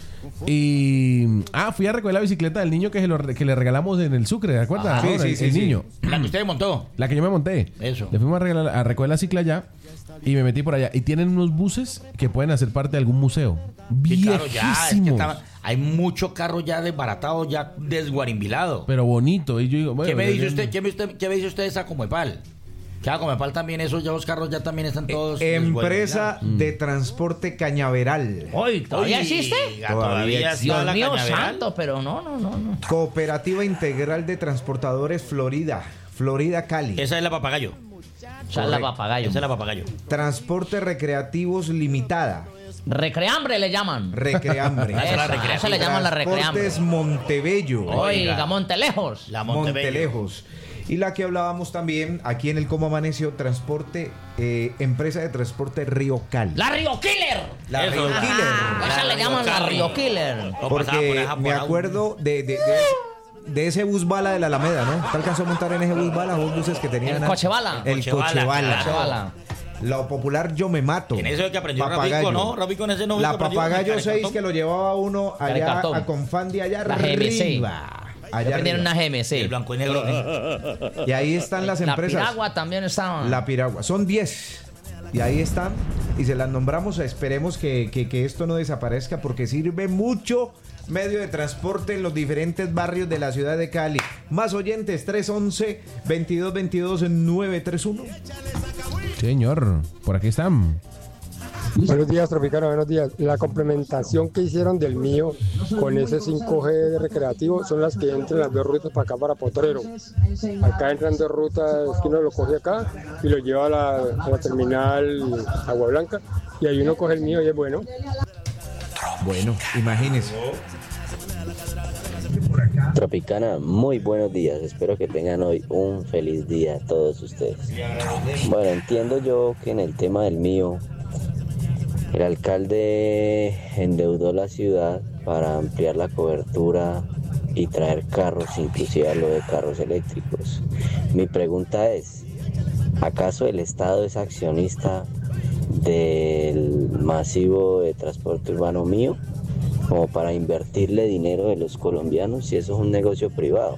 Y... Ah, fui a recoger la bicicleta del niño que, se lo re- que le regalamos en el Sucre, ¿te acuerdas? Ah, sí, Ahora, sí, el, sí, el sí. niño. La que usted montó. La que yo me monté. Eso. Le fuimos a, regalar- a recoger la cicla allá y me metí por allá. Y tienen unos buses que pueden hacer parte de algún museo. Sí, claro, ya, es que Viejísimos. estaba- hay mucho carro ya desbaratado, ya desguarimbilado. Pero bonito. Y yo digo, bueno, ¿Qué me dice yo- usted? ¿Qué me, usted, qué me dice usted de esa Comepal? Que a Comepal también esos ya los carros ya también están todos Empresa de transporte Cañaveral. Oye, ¿todavía existe? Todavía está Dios la mío Cañaveral. santo, pero no, no, no, no. Cooperativa Integral de Transportadores Florida. Florida Cali. Esa es la Papagayo. Esa es la papagayo. Esa es la Papagayo. Transporte Recreativos Limitada. Recreambre le llaman. Recreambre. Esa es la Esa, recreativa. esa le llaman la recreambre. Transportes Montebello. Oiga, Montelejos. La Montebello. Montelejos. Y la que hablábamos también aquí en el Cómo Amaneció, transporte, eh, empresa de transporte Río Cali. La Río Killer. La Eso. Río Ajá. Killer. Esa le llaman la Río Killer. No pasaba por Porque esa me por ahí. acuerdo de, de, de, de ese bus bala de la Alameda, ¿no? ¿Te alcanzó a montar en ese bus bala? Los buses que tenían. El coche bala. El Coche coche bala, bala. Coche bala. Lo popular Yo Me Mato. En eso es que aprendió Papagayo. Rafico, ¿no? Rafico en ese no fue La que aprendió, Papagayo en el seis Caricartón. que lo llevaba uno allá Caricartón. a Confandi allá La G M C. arriba. Allá Ya aprendieron arriba. una G M El C. blanco y negro. ¿eh? Y ahí están las La empresas. Piragua también estaba. La Piragua. Son diez. Y ahí están. Y se las nombramos. Esperemos que, que, que esto no desaparezca porque sirve mucho medio de transporte en los diferentes barrios de la ciudad de Cali. Más oyentes, tres once, veintidós veintidós, nueve treinta y uno. Señor, por aquí están. Buenos días, Tropicano, buenos días. La complementación que hicieron del mío con ese cinco G de recreativo son las que entran las dos rutas para acá, para Potrero. Acá entran dos rutas que uno lo coge acá y lo lleva a la, a la terminal Agua Blanca y ahí uno coge el mío y es bueno. Bueno, imagínense. Tropicana, muy buenos días. Espero que tengan hoy un feliz día todos ustedes. Bueno, entiendo yo que en el tema del mío, el alcalde endeudó la ciudad para ampliar la cobertura y traer carros, inclusive a lo de carros eléctricos. Mi pregunta es, ¿acaso el Estado es accionista del masivo de transporte urbano mío como para invertirle dinero de los colombianos si eso es un negocio privado?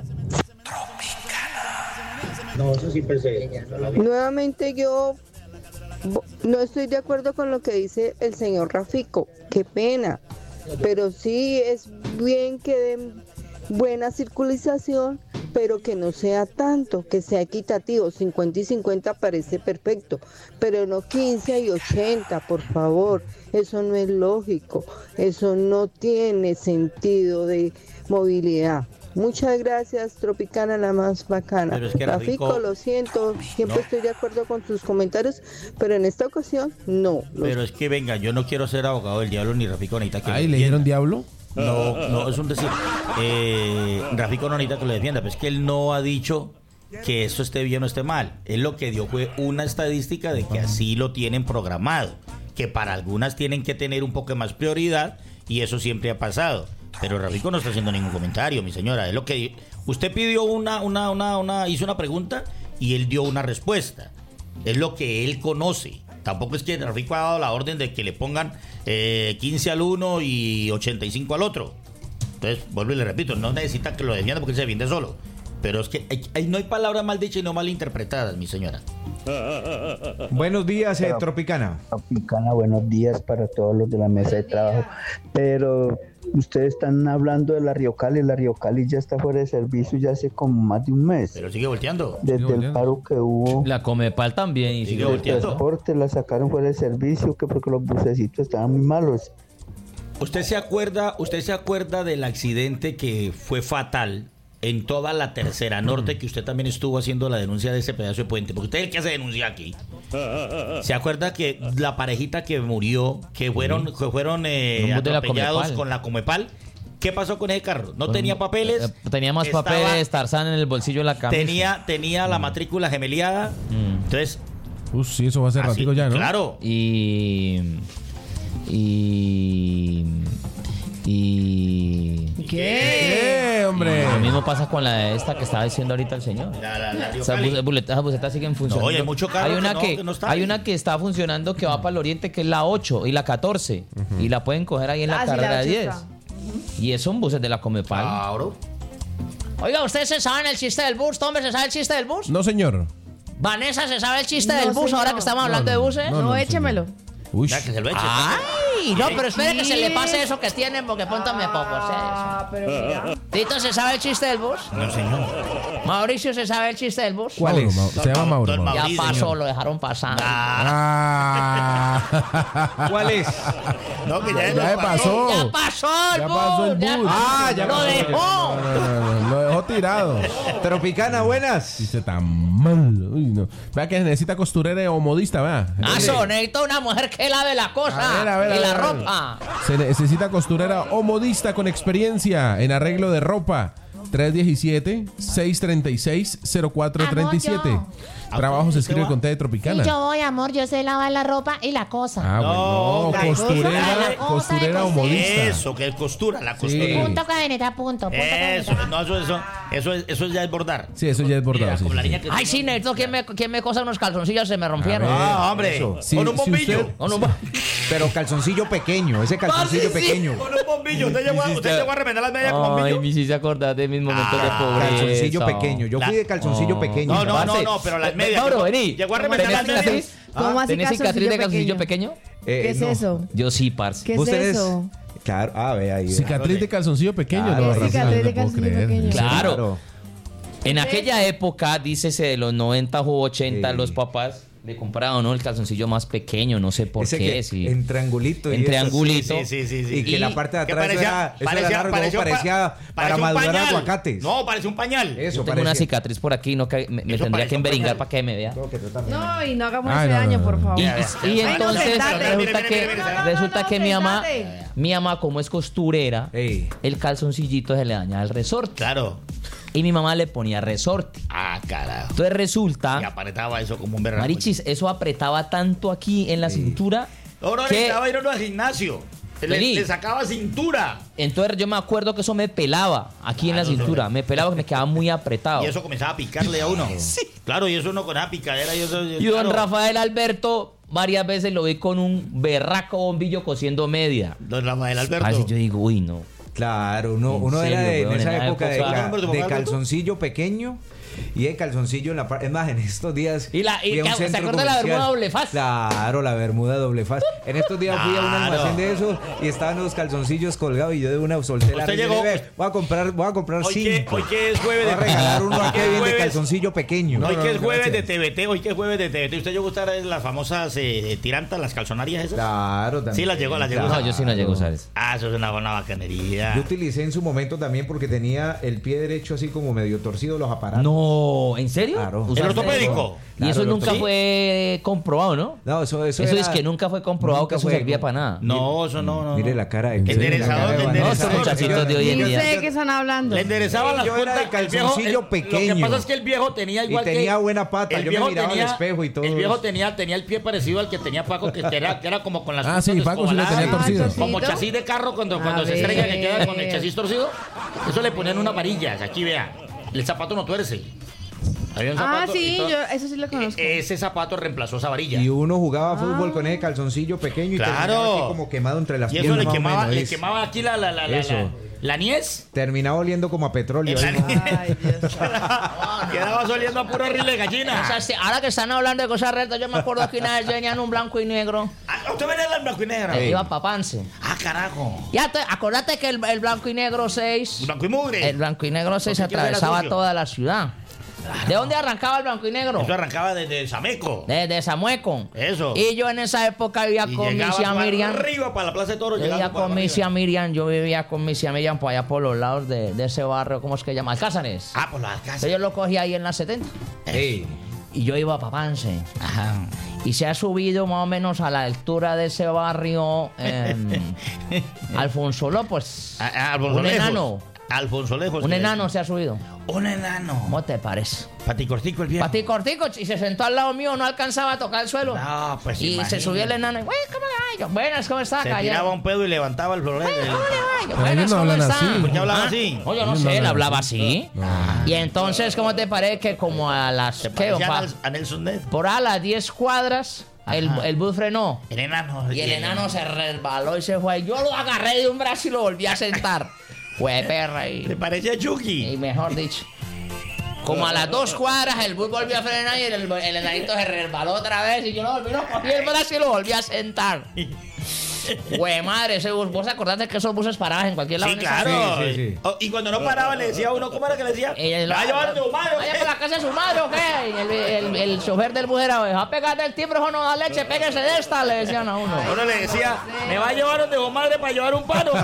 No, eso sí pensé. Nuevamente yo no estoy de acuerdo con lo que dice el señor Rafico, qué pena, pero sí es bien que den buena circulación, pero que no sea tanto, que sea equitativo. Cincuenta y cincuenta parece perfecto, pero no quince y ochenta, por favor. Eso no es lógico, eso no tiene sentido de movilidad. Muchas gracias, Tropicana, la más bacana. Pero es que Rafico, Rafico- lo siento, siempre No. estoy de acuerdo con tus comentarios, pero en esta ocasión no. Los- Pero es que venga, yo no quiero ser abogado del diablo ni Rafico necesita que Ay, me ¿le dijeron diablo? No, no, es un decir. Eh, Rafico no necesita que lo defienda, pero es que él no ha dicho que esto esté bien o esté mal. Él lo que dio fue una estadística de que así lo tienen programado, que para algunas tienen que tener un poco más prioridad y eso siempre ha pasado. Pero Rafico no está haciendo ningún comentario, mi señora. Es lo que usted pidió una, una, una, una, hizo una pregunta y él dio una respuesta. Es lo que él conoce. Tampoco es que Rafico ha dado la orden de que le pongan eh, quince al uno y ochenta y cinco al otro. Entonces, vuelvo y le repito, no necesita que lo defienda porque él se defiende solo. Pero es que hay- hay- no hay palabras mal dichas y no mal interpretadas, mi señora. Buenos días, eh, Pero- Tropicana. Tropicana, buenos días para todos los de la mesa de trabajo. Pero ustedes están hablando de la Río Cali, la Río Cali ya está fuera de servicio ya hace como más de un mes. Pero sigue volteando. Desde el paro que hubo. La Comepal también. Y sigue el volteando. transporte la sacaron fuera de servicio que porque los bucecitos estaban muy malos. ¿Usted se acuerda, usted se acuerda del accidente que fue fatal en toda la tercera norte, que usted también estuvo haciendo la denuncia de ese pedazo de puente? Porque usted es el que hace denuncia aquí. ¿Se acuerda que la parejita que murió, que fueron, que fueron eh, Un bus de la atropellados Comepal. con la Comepal? ¿Qué pasó con ese carro? ¿No tenía papeles? Eh, Tenía más Estaba- papeles, Tarzán en el bolsillo de la camisa. Tenía, tenía la matrícula gemeliada. Entonces, Uf, sí, eso va a ser Así, ratico ya, ¿no? claro. Y. Y. Y. ¿Qué? ¿Qué, hombre? Lo mismo pasa con la de esta que estaba diciendo ahorita el señor. La, la, la Río Esas Cali. bus- buletas, esas busetas siguen funcionando. oye, hay mucho carro hay una que no- que, que no está hay ahí. una que está funcionando que va para el oriente, que es la ocho y la catorce. Y la pueden coger ahí en la Ah, sí, la carrera ocho diez. está. Y esos son buses de la Comepal. Claro. Oiga, ¿ustedes se saben el chiste del bus? ¿Tombe se sabe el chiste del bus? No, señor. Vanessa, ¿se sabe el chiste No, del bus señor. ahora que estamos hablando de buses? no, No, no, échemelo. Uy. Ya, que se lo eche. Ay, no, pero espere que se le pase eso que tienen porque póntame poco. Ah, pero mira. Tito, ¿se sabe el chiste del bus? No, señor. Mauricio, ¿se sabe el chiste del bus? ¿Cuál es? Se llama Mauro. Don Mauro. Ya Mauricio, pasó, señor. lo dejaron pasar. Ah. ¿Cuál es? No, que ya, Ya pasó. Ya pasó el Ya bus. pasó el ya bus. pasó. Ah, ya lo pasó. dejó. No, no, no, no, lo dejó tirado. Tropicana, buenas. Dice tan mal. Uy, no. Vea que necesita costurera o modista, vea. Ah, eso, necesito una mujer que lave la cosa A ver, a ver, y a la ver, a ver. ropa. Se necesita costurera o modista con experiencia en arreglo de ropa. tres uno siete, seis tres seis, cero cuatro tres siete. Amor, Trabajo se escribe con T de Sí, Tropicana. yo voy, amor, yo sé lavar la ropa y la cosa. Ah, No, bueno. la Costurera, cosa, la cosa costurera de o coser. modista. Eso, que es costura, la Sí. costura. Punto cadena, punto, punto Eso, cadena. no, eso, eso, eso, es- eso ya es bordar. Sí, eso ya es bordado. Mira, sí, como sí, la sí. niña que Ay, sí, necesito que me, que me cosa unos calzoncillos, se me rompieron. A ver. Ah, hombre, Eso. Sí, con un si bombillo. usted- Con un bo- Pero calzoncillo pequeño, ese calzoncillo Sí, sí, pequeño. Con un bombillo. ¿Usted llegó, a- usted llegó a remendar las medias con Ay, bombillo? me hiciste acordar de mis momentos Ah, de pobreza. Calzoncillo pequeño. Yo fui de calzoncillo No. pequeño. No, no, no, Parce, no, pero las eh, medias. Mauro, llegó- vení. Llegó a remendar ¿Tenés las medias. cicatriz? ¿Cómo así ¿Tenés cicatriz de calzoncillo pequeño? Eh, ¿Qué es no. eso? Yo sí, parce. ¿Qué es ¿Vos tenés? eso? Claro, ah, ve ahí. ve. Cicatriz de calzoncillo pequeño. Claro, no, ¿qué Rafael, cicatriz no de puedo calzoncillo creer. pequeño? Claro. En aquella época, dícese de los noventa u ochenta, Sí. los papás Le compraba, ¿no? El calzoncillo más pequeño, no sé por Ese qué. que sí. en triangulito. y En eso. triangulito. Sí, sí, sí, sí. Y que Y la parte de que atrás parecía- era, eso parecía- era largo, parecía un pa- parecía para parecía un madurar pañal. aguacates. No, parece un pañal. Eso Yo tengo parecía. una cicatriz por aquí, no que me, me Eso tendría parece que un emberingar pañal. para que me vea. No, y no hagamos Ay, ese no, daño, no, por no. favor. Y, Ya, ya. y Ay, no, entonces sentate. resulta Mire, mire, que mire, mire, mire. resulta no, que mi mamá, sentate. mi mamá como es costurera, Ey. el calzoncillito se le dañaba el resorte. Claro. Y mi mamá le ponía resorte. Ah, carajo. Entonces resulta, Y apretaba eso como un berraco. Marichis, eso apretaba tanto aquí en la cintura No, no, que necesitaba ir a uno al gimnasio. Le, Vení. le sacaba cintura. entonces yo me acuerdo que eso me pelaba aquí en la Ah, no, no, cintura, no. me pelaba que me quedaba muy apretado. Y eso comenzaba a picarle a uno. Sí. Claro, y eso uno con esa picadera. Y, eso, Y don claro. Rafael Alberto varias veces lo vi con un berraco bombillo cosiendo media. Don Rafael Alberto. Así yo digo, uy, no. Claro, uno, En uno serio, era de, en weón, esa en la época de, época- ca- ¿Nombre de de papá, Alberto? calzoncillo pequeño y de calzoncillo en la parte. Es más, en estos días. Y la- y fui a un ¿se centro acuerda de la comercial. bermuda doble faz? Claro, la bermuda doble faz. En estos días fui a un Claro. almacén de esos y estaban los calzoncillos colgados y yo de una solté la Usted risa y llegó- le dije, voy a comprar, voy a comprar Hoy que, cinco. hoy que es jueves Voy de a regalar uno hoy aquí que es bien de jueves- calzoncillo pequeño. Hoy que es jueves de gracias. T V T, hoy que es jueves de T V T. ¿Usted llegó a usar las famosas eh, tirantas, las calzonarias esas? Claro, también. Sí, las llegó, las llegó. a No, usar. yo sí no llego a usar eso. Ah, eso es una buena bacanería. Yo utilicé en su momento también porque tenía el pie derecho así como medio torcido los aparatos. No, ¿en serio? Claro. ¿El ¿Usaste ortopédico? eso? Y Claro, eso el nunca ortopédico. fue comprobado, ¿no? No, eso, eso, Eso era- es que nunca fue comprobado nunca que eso fue- servía para nada. No, eso no, no. Mire no. la cara de Enderezador, la cara de enderezador. No, estos muchachitos de hoy en Ni día. sé de qué están hablando. Le enderezaban las Yo era puntas. de el viejo- calzoncillo el- Lo pequeño. que pasa es que el viejo tenía Y igual que... tenía buena pata, el yo me viejo miraba al espejo y todo El viejo eso. tenía, tenía el pie parecido al que tenía Paco, que era, que era como con las Ah, puntas sí, Paco sí lo tenía descobaladas. torcido. Ah, Como ¿torcido? chasis de carro cuando, A cuando se estrella que queda con el ver. chasis torcido. Eso le ponían unas varillas. Aquí vea. El zapato no tuerce. Había un Ah, zapato y sí, todo- yo eso sí lo conozco. E- Ese zapato reemplazó esa varilla. Y uno jugaba fútbol con ese calzoncillo pequeño y Claro. terminaba aquí como quemado entre las Y eso piernas. le más o quemaba, menos, le es- quemaba aquí la, la, la, la, Eso. la, la niez. Terminaba oliendo como a petróleo. La ahí. niez. Ay, Dios. Quedaba oliendo a puro ril de O gallina. sea, sí, ahora que están hablando de cosas retas, yo me acuerdo que una vez yo venía en un blanco y negro. Ah, ¿usted venía en blanco y negro? eh, Iba pa' Pance. Ah, carajo. Ya te, acordate que el, el blanco y negro seis. Blanco y mugre. El blanco y negro seis Porque quiero ver atravesaba sucio. toda la ciudad. ¿De dónde arrancaba el blanco y negro? Eso arrancaba desde Sameco. Desde Samueco. Eso. Y yo en esa época vivía Y con mi llegaba tía para Miriam. arriba para la Plaza de Toro. Yo vivía con mi tía Miriam, yo vivía con mi tía Miriam por allá por los lados de, de ese barrio, ¿cómo es que se llama? Alcázares. Ah, por la Entonces casa. yo lo cogí ahí en la setenta. Ey. Y yo iba a Papance. Ajá. Y se ha subido más o menos a la altura de ese barrio eh, Alfonso López. Ah, ah, Alfonso Un Lejos. enano. Alfonso Lejos. Un que- enano se ha subido. Un enano. ¿Cómo te parece? Paticortico el viejo. Pati cortico, y se sentó al lado mío, no alcanzaba a tocar el suelo. No, pues y imagínate. se subió el enano y, "Güey, ¿cómo va?" Y yo, buenas, ¿cómo está? Se Calla. tiraba un pedo y levantaba el florero. "Güey, ¿cómo le va?" Y yo, Pero "Buenas, ellos no ¿cómo hablan está?" así. ¿Por qué hablaba Ah, así? No, yo no Ellos sé, no él hablan hablaba así. así. Y entonces, ¿cómo te parece que como a las... Se ¿qué? parecía Pa- a Nels- a Nelson Ned. por a las diez cuadras, el, Ajá. el bus frenó. El enano. Y el enano se resbaló y se fue. Yo lo agarré de un brazo y lo volví a sentar. Fue perra y... Le parecía a Chucky. Y mejor dicho. Como a las dos cuadras el bus volvió a frenar y el, el enanito se resbaló otra vez y yo lo volví, lo cogí el brazo y lo volví a sentar. Güey, madre, ese bus, vos acordaste que esos buses paraban en cualquier lado. Sí, en esa- claro. Sí, sí, sí. Oh, y cuando no paraba le decía a uno, ¿cómo era que le decía? Y el- ¿Me va a llevar de humano? ¿Vaya por la casa de su madre o qué? Y el, el, el chofer del bus era, ¿va a pegarte el timbre o no da leche? Pégase de esta, le decían a uno. Uno le decía, ¿me va a llevar de madre para llevar un pan o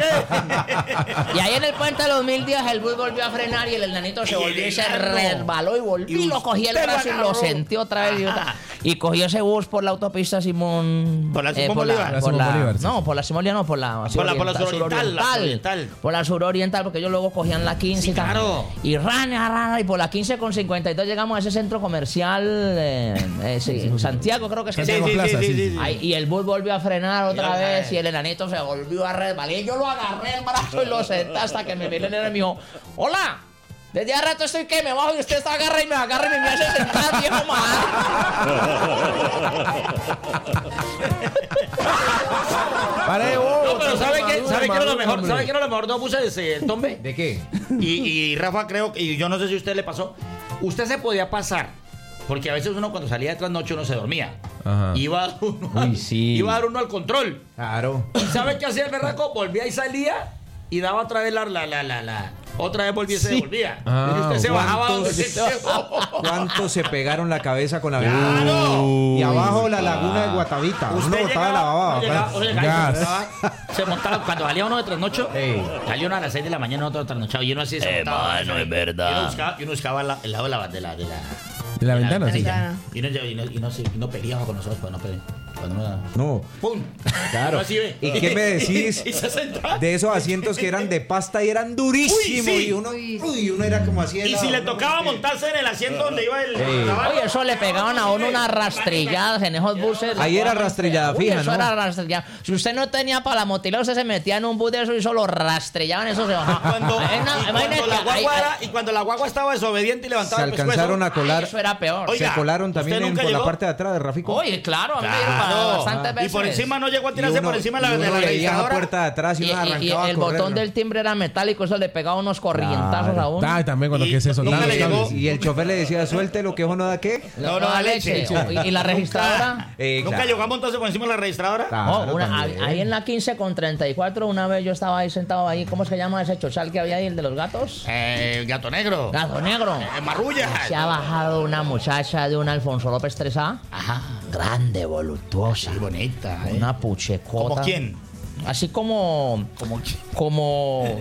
qué? Y ahí en el puente de los mil días el bus volvió a frenar y el enanito se Y el volvió y se enano. resbaló y volvió y, Y lo cogí el usted lo brazo y lo agarró. sentí otra vez. Y, otra- Ajá. y cogió ese bus por la autopista Simón... ¿Por la eh, Simón por la- Bolívar? La por Simón la- Bolívar, sí. No, por la Simón Bolívar no, por la Por la- por la suroriental, la suroriental. Por la suroriental, porque ellos luego cogían la quince Sí, y tal. claro. Y rana, rana, y por la quince con cincuenta y dos llegamos a ese centro comercial eh, eh, sí, en Santiago, creo que es que se Santiago llama. Plaza, sí, sí. Ay, y el bus volvió a frenar otra Ya, vez ya. y el enanito se volvió a resbalar. Y yo lo agarré el brazo y lo senté hasta que me miró el enano y me dijo, hola, desde hace rato estoy que me bajo y usted está agarra y me agarra y me hace sentar, viejo Pare, oh, No, pero ¿sabe qué? madura, ¿Sabe qué era lo madura, mejor? hombre. ¿Sabe qué era lo mejor de los buses, eh, Tombe? ¿De qué? Y, y Rafa creo, y yo no sé si a usted le pasó, usted se podía pasar, porque a veces uno cuando salía de trasnoche uno se dormía. Ajá. Iba uno, Uy, al- sí. iba a dar uno al control. Claro. ¿Y sabe qué hacía el berraco? Volvía y salía y daba otra vez la, la, la, la, la, otra vez volvía y se Sí. devolvía. Ah, y usted se bajaba ¿cuántos- donde se ¿Cuántos se pegaron la cabeza con la Claro. bebida? Y abajo la laguna de Guatavita. Uno Usted botaba la baba. uno llegaba, uno llegaba y se Gas. montaba, se montaba, cuando salía uno de trasnocho, salía uno a las seis de la mañana, otro trasnochado, y uno así se Eh, montaba. mano, es verdad. Y uno buscaba, y uno buscaba la- el lado de la, de la, de la, De la ventana, sí. Y uno, y no, y no, y no peleaba con nosotros, pues no peleaba. Cuando uno, No. ¡pum! Claro. Uno así ve. ¿Y qué me decís Y se sentaba. de esos asientos que eran de pasta y eran durísimos? Uy, sí. Y uno, uy, uno era como así. de Y lado, si le ¿no? tocaba montarse en el asiento donde iba el Ey. caballo. Oye, eso le pegaban a uno unas rastrilladas en esos buses. Ahí era rastrillada Uy, fija, eso ¿no? era rastrillada. Si usted no tenía para la motilera, usted se metía en un bus de eso y solo rastrillaban eso se bajaba. Cuando, Ahí no, y, imagínate, cuando la ahí- guagua ahí- era- y cuando la guagua estaba desobediente y levantaba Se el alcanzaron pescuezo, a colar. Eso era peor. Oiga, se colaron también ¿usted en- nunca por la llegó? parte de atrás de Rafico. Oye, claro, a mí me dieron Claro. bastantes veces. Y por encima no llegó a Y tirarse uno- por encima de y la, de uno la leía la registradora. puerta de atrás y Y, uno y- y arrancaba el a correr, botón ¿no? del timbre era metálico, eso le pegaba unos corrientazos Claro. a uno. Ah, también cuando Y- qué es eso. nunca Dale, le dale. llegó. Y el chofer le decía, suéltelo, que eso no da qué. No, no da leche. ¿Y, y la registradora? Eh, ¿Nunca claro. llegó a montarse por encima de la registradora? Claro, Oh, una- también. ahí en la quince con treinta y cuatro, una vez yo estaba ahí sentado ahí, ¿cómo se llama ese chochal que había ahí, el de los gatos? Eh, gato negro. Gato negro. Eh, marrulla. Se ha bajado una muchacha de un Alfonso López tres A. Ajá. Grande, voluptuosa. Qué bonita. eh. Una puchecota. ¿Como quién? Así como. Como Como.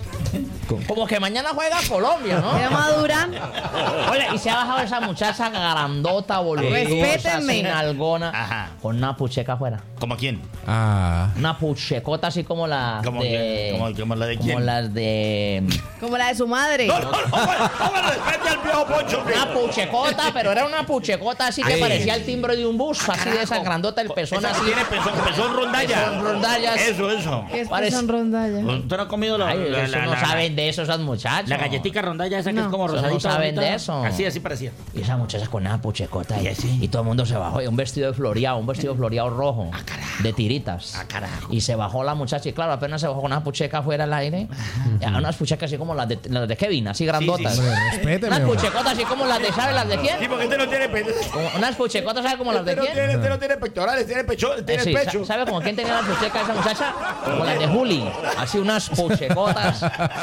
Como que mañana juega Colombia, ¿no? ¿Era madura? Oye, y se ha bajado esa muchacha grandota, voluptuosa, Respétenme. sin algona, Ajá. con una pucheca afuera. ¿Como quién? Ah. Una puchecota así como la ¿Como de... quién? ¿Como, como la de como quién? las de... Como la de su madre. No, no, no, no, no, respete al viejo Poncho, hombre. Una puchecota, pero era una puchecota así que Ay. parecía el timbre de un bus, así de esa grandota, el pezón Esa que así. tiene pezón, pezón rondalla. Pezón rondallas. Eso, eso. ¿Qué es Parece- son rondalla? ¿Usted no ha comido la, Ay, la, eso la- no la- saben de eso esas muchachas. la galletica rondalla esa que No. es como Eso no rosadita? saben bonita? de eso. Así, así parecía. Y esa muchacha con una puchecota y, Y así. y todo el mundo se bajó. Y un vestido de floreado, un vestido floreado rojo. De tiritas. Ah, carajo. Y se bajó la muchacha y claro, apenas se bajó con una pucheca fuera al aire. Y unas puchecas así como las de, las de Kevin, así grandotas. sí. Hombre, respéteme, Unas hombre. puchecotas así como las de, ¿sabe las de quién? Sí, porque este no tiene pecho. Como unas puchecotas, ¿sabe como las de Este no quién? tiene, este no tiene pectorales, tiene pecho, Eh, tiene sí, pecho. sa- ¿sabe como quién tenía las puchecas esa muchacha? Como las de Juli. Así unas puchecotas.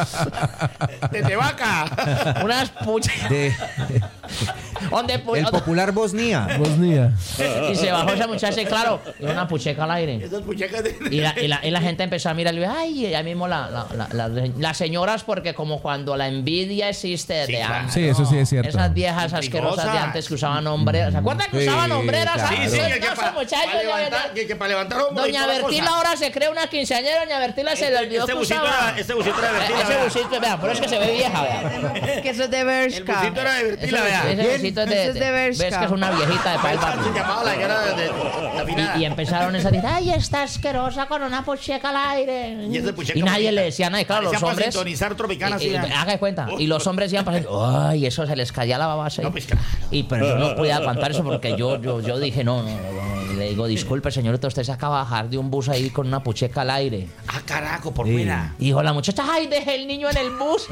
De, de vaca. Unas puchecas. De, ¿Dónde pu- el dónde- popular Bosnia. Bosnia. Y se bajó esa muchacha y claro, y una pucheca al aire. Esas puchecas de... Y la, y, la, y la gente empezó a mirar y ay, ya mismo la, la- la- la- las señoras, porque como cuando la envidia existe de Sí, claro. antes. Sí, eso sí es cierto. Esas viejas asquerosas de Intrigosas. antes que usaban hombreras. ¿Se acuerdan que Sí, usaban hombreras? claro. Sí, antes? sí, No, que, que, esos para, muchachos, para ya- levantar, que, que para levantar hombros y Doña toda la Bertila cosa. ahora se cree una quinceañera. Doña Bertila se le olvidó Este que busito usaba. era, este busito era de Bertila, Eh, Ese vea. busito, vean, pero es que se ve vieja, vean. Que eso es de El Bershka. busito era de Bertila, Ese, vea. ese busito es de, Ese es de Bershka. ves que es una viejita de pal Se llamaba la guerra de, de, la finada. Y, y empezaron a decir, ay, está asquerosa con una pucheca al aire. Y ese pucheca Y nadie bonita. le decía nada. Y claro, los Parecía para hombres... sintonizar Tropicana, y- así, y- ya. haga de cuenta. Y los hombres iban pasando, ay, eso se les caía la babasa. No, pues claro. Y pero yo no podía aguantar eso porque yo, yo, yo dije, no, no, no, no. Le digo, disculpe, señorita, usted se acaba de bajar de un bus ahí con una pucheca al aire. Ah, carajo, por Sí. fuera. Y dijo la muchacha, ay, dejé el niño en el bus.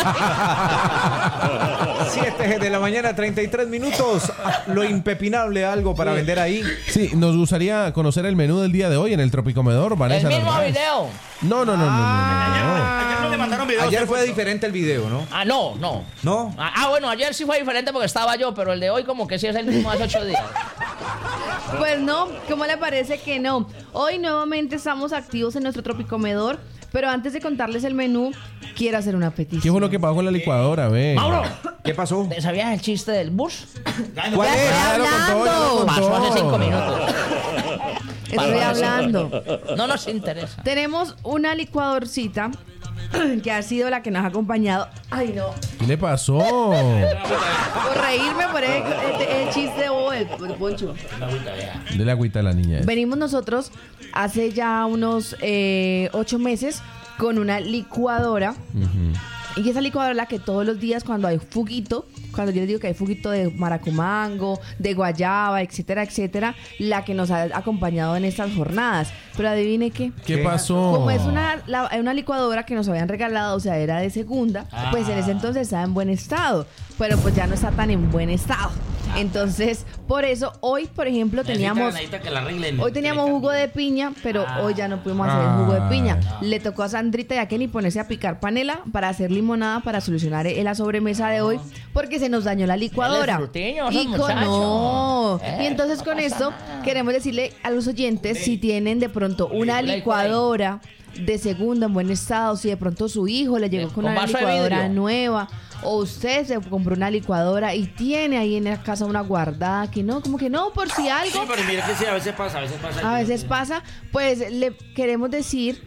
siete de la mañana, treinta y tres minutos. Lo impepinable, algo para vender ahí. Sí, nos gustaría conocer el menú del día de hoy en el Tropicomedor, el Vanessa. mismo Narváez. video. No, no, no, no, no, no. Ayer no le mandaron videos. Ayer ¿sí? fue diferente el video, ¿no? Ah, no, no. ¿No? Ah, ah, bueno, ayer sí fue diferente porque estaba yo, pero el de hoy como que sí es el mismo hace ocho días. Pues no, ¿cómo le parece que no? Hoy nuevamente estamos activos en nuestro Tropicomedor, pero antes de contarles el menú, quiero hacer una petición. ¿Qué fue lo que pasó con la licuadora, ve? ¡Mauro! ¿Qué pasó? ¿Sabías el chiste del bus? ¿Cuál es? Ya lo contó, ya lo contó. Pasó hace cinco minutos. Estoy hablando. No nos interesa. Tenemos una licuadorcita que ha sido la que nos ha acompañado. Ay, no. ¿Qué le pasó? Por reírme por el, el- el chiste o el, el poncho. Dele agüita a la niña. esa. Venimos nosotros hace ya unos eh, ocho meses con una licuadora. Ujú. Y esa licuadora es la que todos los días cuando hay fuguito, cuando yo les digo que hay fuguito de maracumango, de guayaba, etcétera, etcétera, la que nos ha acompañado en estas jornadas. Pero adivine qué. ¿Qué pasó? Como es una, la- una licuadora que nos habían regalado, o sea, era de segunda, pues en ese entonces estaba en buen estado. Pero pues ya no está tan en buen estado. Entonces, por eso, hoy, por ejemplo, teníamos... Necesita que la arreglen. Hoy teníamos jugo de piña, pero Ah. hoy ya no pudimos hacer Ah. jugo de piña. Le tocó a Sandrita y a Kenny ponerse a picar panela para hacer limonada para solucionar eh, la sobremesa de hoy, porque se nos dañó la licuadora. frutiños, Y esos con, muchachos. no. Eh, Y entonces con esto queremos decirle a los oyentes si tienen de pronto una Play, licuadora de segunda en buen estado, si de pronto su hijo le llegó con con una vaso de licuadora vidrio. nueva, o usted se compró una licuadora y tiene ahí en la casa una guardada que no, como que no, por si algo. Sí, pero mira que sí, a veces pasa, a veces pasa. A veces pasa, pues le queremos decir,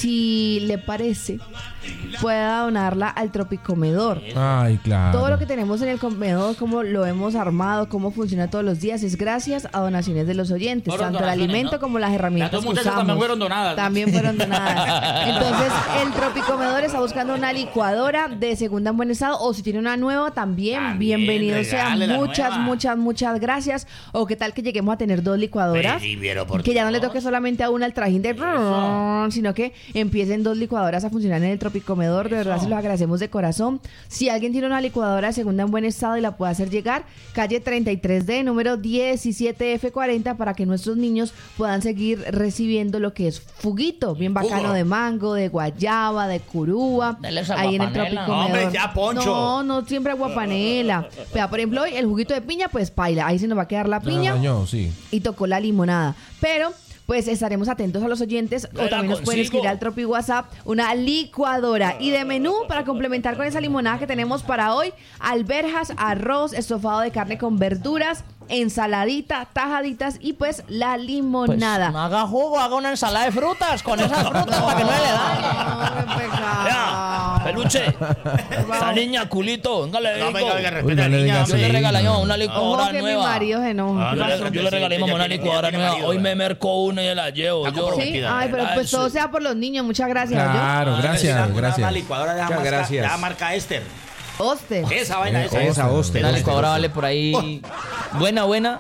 si le parece, pueda donarla al Tropicomedor. Ay, claro. Todo lo que tenemos en el comedor, cómo lo hemos armado, cómo funciona todos los días, es gracias a donaciones de los oyentes, Fueron tanto el donaciones, alimento ¿no? como las herramientas Las dos que muchachas usamos. también fueron donadas, ¿no? También fueron donadas. Entonces, el Tropicomedor está buscando una licuadora de segunda en buen estado, o si tiene una nueva, también, También, bienvenido sea. regale la Muchas, nueva. muchas, muchas gracias. O qué tal que lleguemos a tener dos licuadoras. Sí, pero por Que ya no le Dios. toque solamente a una el trajín de brrrr, sino que empiecen dos licuadoras a funcionar en el Tropicomedor. De verdad se los agradecemos de corazón. Si alguien tiene una licuadora de segunda en buen estado y la puede hacer llegar, calle treinta y tres D, número diecisiete F cuarenta, para que nuestros niños puedan seguir recibiendo lo que es fuguito, bien bacano Jugo. de mango, de guayaba, de curúa, Dele esa ahí en el guapanela. Tropicomedor. Hombre, ya, Poncho. No, no siempre aguapanela. Vea, por ejemplo, hoy el juguito de piña, pues paila, ahí se nos va a quedar la Ya piña dañó, sí. y tocó la limonada. Pero pues estaremos atentos a los oyentes, Yo o la también nos pueden consigo. escribir al Tropi WhatsApp una licuadora. Y de menú, para complementar con esa limonada que tenemos para hoy, alberjas, arroz, estofado de carne con verduras, ensaladita, tajaditas y pues la Pues limonada. no haga jugo, haga una ensalada de frutas con esas frutas para que no le dañe. Ya, peluche. Esa niña, culito, venga, le digo. No, venga, venga, Uy, respeta no a la le niña. digas Yo le así. regalé yo una Ojo licuadora que mi nueva. marido se enoja. Ah, Yo le, yo le regalé mamá una licuadora nueva. Hoy me mercó una y ya la llevo. Está Yo. Sí, comprometida. ay, pero pues todo sea por los niños. Muchas gracias. ¿oyó? Claro, Una- gracias, una gracias. licuadora de la Muchas marca, gracias. de la marca Esther. Oster. Esa vaina, Eh, esa. esa Oster. La Oster. licuadora vale por ahí. Buena, buena.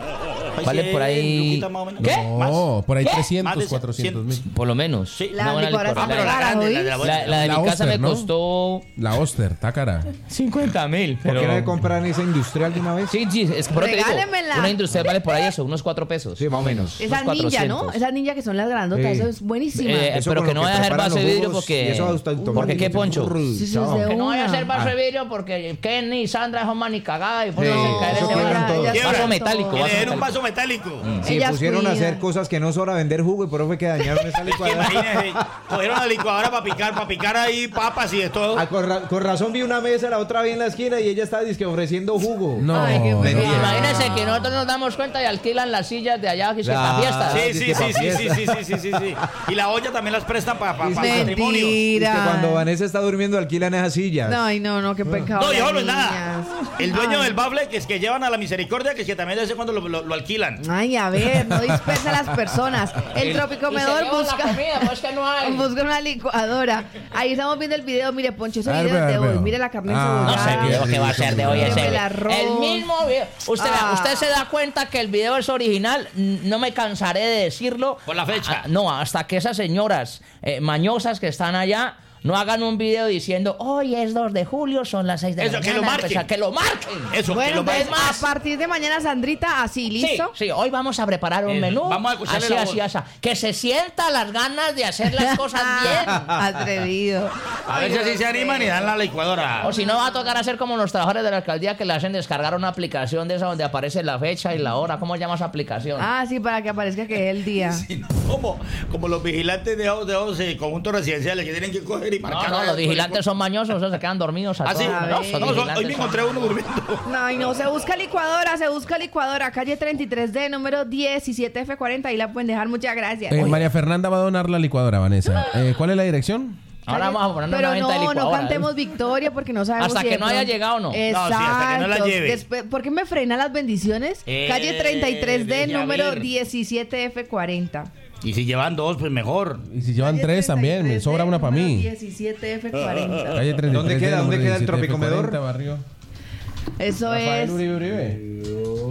Vale por ahí. Luquita, más o menos. ¿Qué? No, por ahí ¿Qué? Más trescientos, de cuatrocientos mil. Por lo menos. Sí. La Una buena licuadora Ah, está pero la cara, grande, ¿oís? la de la buena. La, la de La mi casa Oster, me ¿no? costó La Oster, está cara. cincuenta mil. ¿Por Pero... qué no le compran esa industrial de una vez? Sí, sí, es que por eso te digo, Regálemela. una industrial vale por ahí eso, unos cuatro pesos. Sí, más o menos. Esas Unos ninja, ¿no? cuatrocientos. Esas ninja que son las grandotas. Sí. Eso es buenísima. Eh, Eso pero con que lo no que vaya a hacer preparan vaso de los vidrio jugos, porque... y eso automáticamente- ¿Porque qué, Poncho? Sí, sí, Chao. es de Que no vaya a una. hacer vaso de vidrio porque Kenny y Sandra son manicagadas y por Sí, eso se cae eso ese quiebran vaso. todo. Vaso Quiebran. metálico. Y vaso le dieron un metálico. vaso metálico. Sí, Ellas pusieron a cuidan. hacer cosas que no son a vender jugo y por eso fue que dañaron esa Es que licuadora. imagínense, cogieron la licuadora para picar, para picar ahí papas y de todo. Ah, con, ra- con razón vi una mesa, la otra vi en la esquina y ella estaba dizque ofreciendo jugo. No. Ay, qué Mentira. pecado. Imagínense que nosotros nos damos cuenta y alquilan las sillas de allá que se Claro. para fiestas. Sí, Ah, sí, dice sí, pa' sí, sí, fiesta. sí, sí, sí, sí, sí. Y la olla también las prestan para pa, pa, Dice- matrimonio. Dice Mentira. que cuando Vanessa está durmiendo alquilan esas sillas. Ay, no, no, qué pecado. No, yo las no es nada. niñas. El dueño Ay. del bafle, que es que llevan a la misericordia, que es que también de vez en cuando lo, lo- lo alquilan. Ay, a ver, no dispersa a las personas. El Tropicomedor Y se llevan la busca, comida, pues que no hay. busca una licuadora. Ahí estamos viendo el video. Mire, Poncho, ese A ver, video es de vea, hoy. vea. Mire la carne Ah, No encebollada. sé el video que va a ser de hoy Míreme ese. el arroz. El mismo video. Usted, Ah. usted se da cuenta que el video es original. N- No me cansaré de decirlo. Por la fecha. Ah, no, hasta que esas señoras eh, mañosas que están allá no hagan un video diciendo hoy es dos de julio, son las seis de Eso, la que mañana. lo marquen. empezar- que lo marquen. Eso, que Bueno, lo entonces, más. a partir de mañana, Sandrita, así, ¿listo? Sí, sí, hoy vamos a preparar un Eso, menú. vamos a escucharle así, la así, voz. así. Que se sienta las ganas de hacer las cosas bien. Atrevido. A ver si así se animan y dan la licuadora. O si no, va a tocar hacer como los trabajadores de la alcaldía que le hacen descargar una aplicación de esa donde aparece la fecha y la hora. ¿Cómo llama esa aplicación? Ah, sí, para que aparezca que es el día. Como, como los vigilantes de de once conjuntos residenciales que tienen que coger y No, marcar. no, los vigilantes son mañosos, esos se quedan dormidos. A ¿Ah, sí? toda- A no, ver. son No, son- vigilantes, hoy me son- encontré uno durmiendo. No, y no, se busca licuadora, se busca licuadora. Calle treinta y tres D, número diecisiete F cuarenta. Ahí la pueden dejar. Muchas gracias. Eh, Oye, María Fernanda va a donar la licuadora, Vanessa. Eh, ¿Cuál es la dirección? Ahora vamos a poner Pero una venta de no, no licuadora. cantemos victoria porque no sabemos Hasta si que de no haya pronto- llegado o no. No, sí, Exacto. hasta que no la lleve. Después- ¿Por qué me frenan las bendiciones? Eh, Calle treinta y tres D, deje a número ver. diecisiete F cuarenta. Y si llevan dos, pues mejor. Y si llevan tres también, me sobra una para mí. diecisiete F cuarenta. Calle treinta y tres, ¿Dónde queda? número ¿Dónde queda el diecisiete, Tropicomedor? cuarenta, barrio Eso Rafael es Uribe Uribe.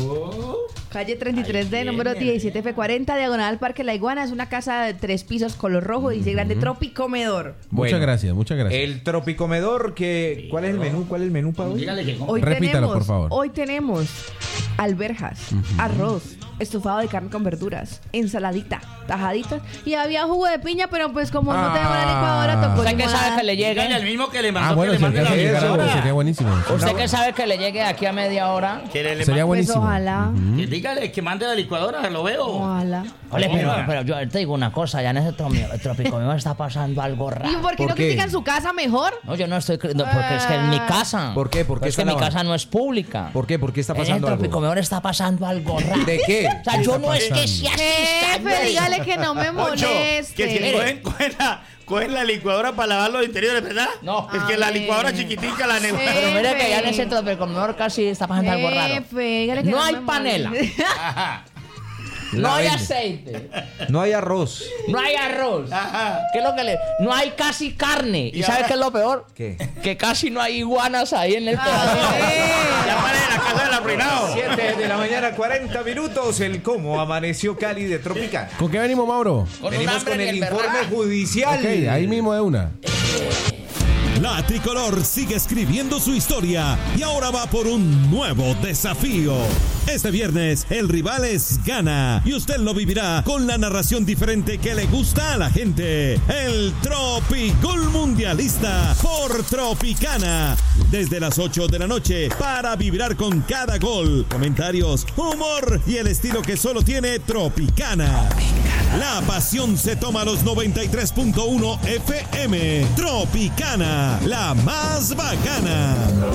calle treinta y tres D, número diecisiete F cuarenta, diagonal Parque La Iguana. Es una casa de tres pisos, color rojo, dice grande Tropicomedor. Muchas Bueno. gracias, muchas gracias. El Tropicomedor, que, ¿cuál es el menú? ¿Cuál es el menú para hoy? Hoy Repítalo, tenemos, por favor. Hoy tenemos alberjas, arroz, estofado de carne con verduras, ensaladita, tajaditas y había jugo de piña, pero pues como no tenemos la licuadora, tocó ¿Usted qué licuar. sabe que le llegue? Dígale al mismo que le Ah, mandó bueno, que le mande la sería, licuadora. sería buenísimo. ¿Usted qué sabe que le llegue de aquí a media hora? Que le- le Sería mande- buenísimo. Pues ojalá. Que dígale que mande la licuadora, lo veo. Ojalá. Ole, pero, Oiga. pero yo te digo una cosa, ya en ese tromi- trópico me está pasando algo ¿Y raro. por qué ¿Por no qué? critican su casa mejor? No, yo no estoy... cre- no, porque es que en mi casa... ¿Por qué? ¿Por qué Es que está mi la- casa no es pública. ¿Por qué? ¿Por qué está En el pasando trópico algo? mejor está pasando algo raro. ¿De qué? O sea, ¿Qué yo está no es que pasando? sea Jefe, dígale que no me Ocho, moleste. que si Mire. cogen, cogen, la, cogen la licuadora para lavar los interiores, ¿verdad? No. Es que A la ver. licuadora chiquitica, la negra. Sí. Pero mire que ya en Jefe. ese trópico mejor casi está pasando algo raro. Jefe, dígale que No no hay me panela. moleste. Ajá. No La hay vende. aceite. No hay arroz. No hay arroz. Ajá. ¿Qué es lo que le.? No hay casi carne. ¿Y, Y sabe ahora- qué es lo peor? ¿Qué? Que casi no hay iguanas ahí en el pedacito. Ya para en la casa del arruinado. siete de la mañana, cuarenta minutos. El cómo amaneció Cali de Tropicana. ¿Con qué venimos, Mauro? Con un Venimos hambre con en el el informe berraco. judicial. Ok, ahí mismo de una. La tricolor sigue escribiendo su historia y ahora va por un nuevo desafío. Este viernes el rival es Gana y usted lo vivirá con la narración diferente que le gusta a la gente. El Tropigol Mundialista por Tropicana. Desde las ocho de la noche para vibrar con cada gol, comentarios, humor y el estilo que solo tiene Tropicana. La pasión se toma a los noventa y tres punto uno F M. Tropicana, la más bacana.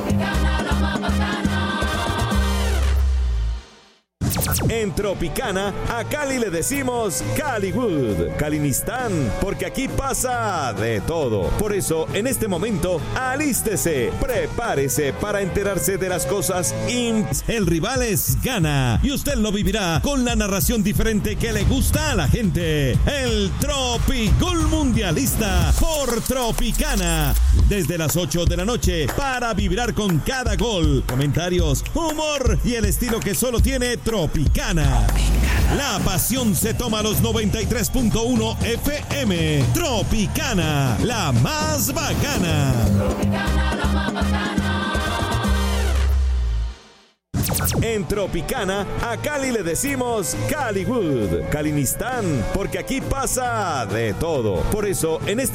En Tropicana, a Cali le decimos Caliwood, Calinistán, porque aquí pasa de todo. Por eso, en este momento, alístese, prepárese para enterarse de las cosas imp- El rival es Gana y usted lo vivirá con la narración diferente que le gusta a la gente. El Tropigol Mundialista por Tropicana. Desde las ocho de la noche para vibrar con cada gol, comentarios, humor y el estilo que solo tiene Tropicana. La pasión se toma a los noventa y tres punto uno F M. Tropicana, la más bacana. En Tropicana, a Cali le decimos Caliwood, Calinistán, porque aquí pasa de todo. Por eso, en este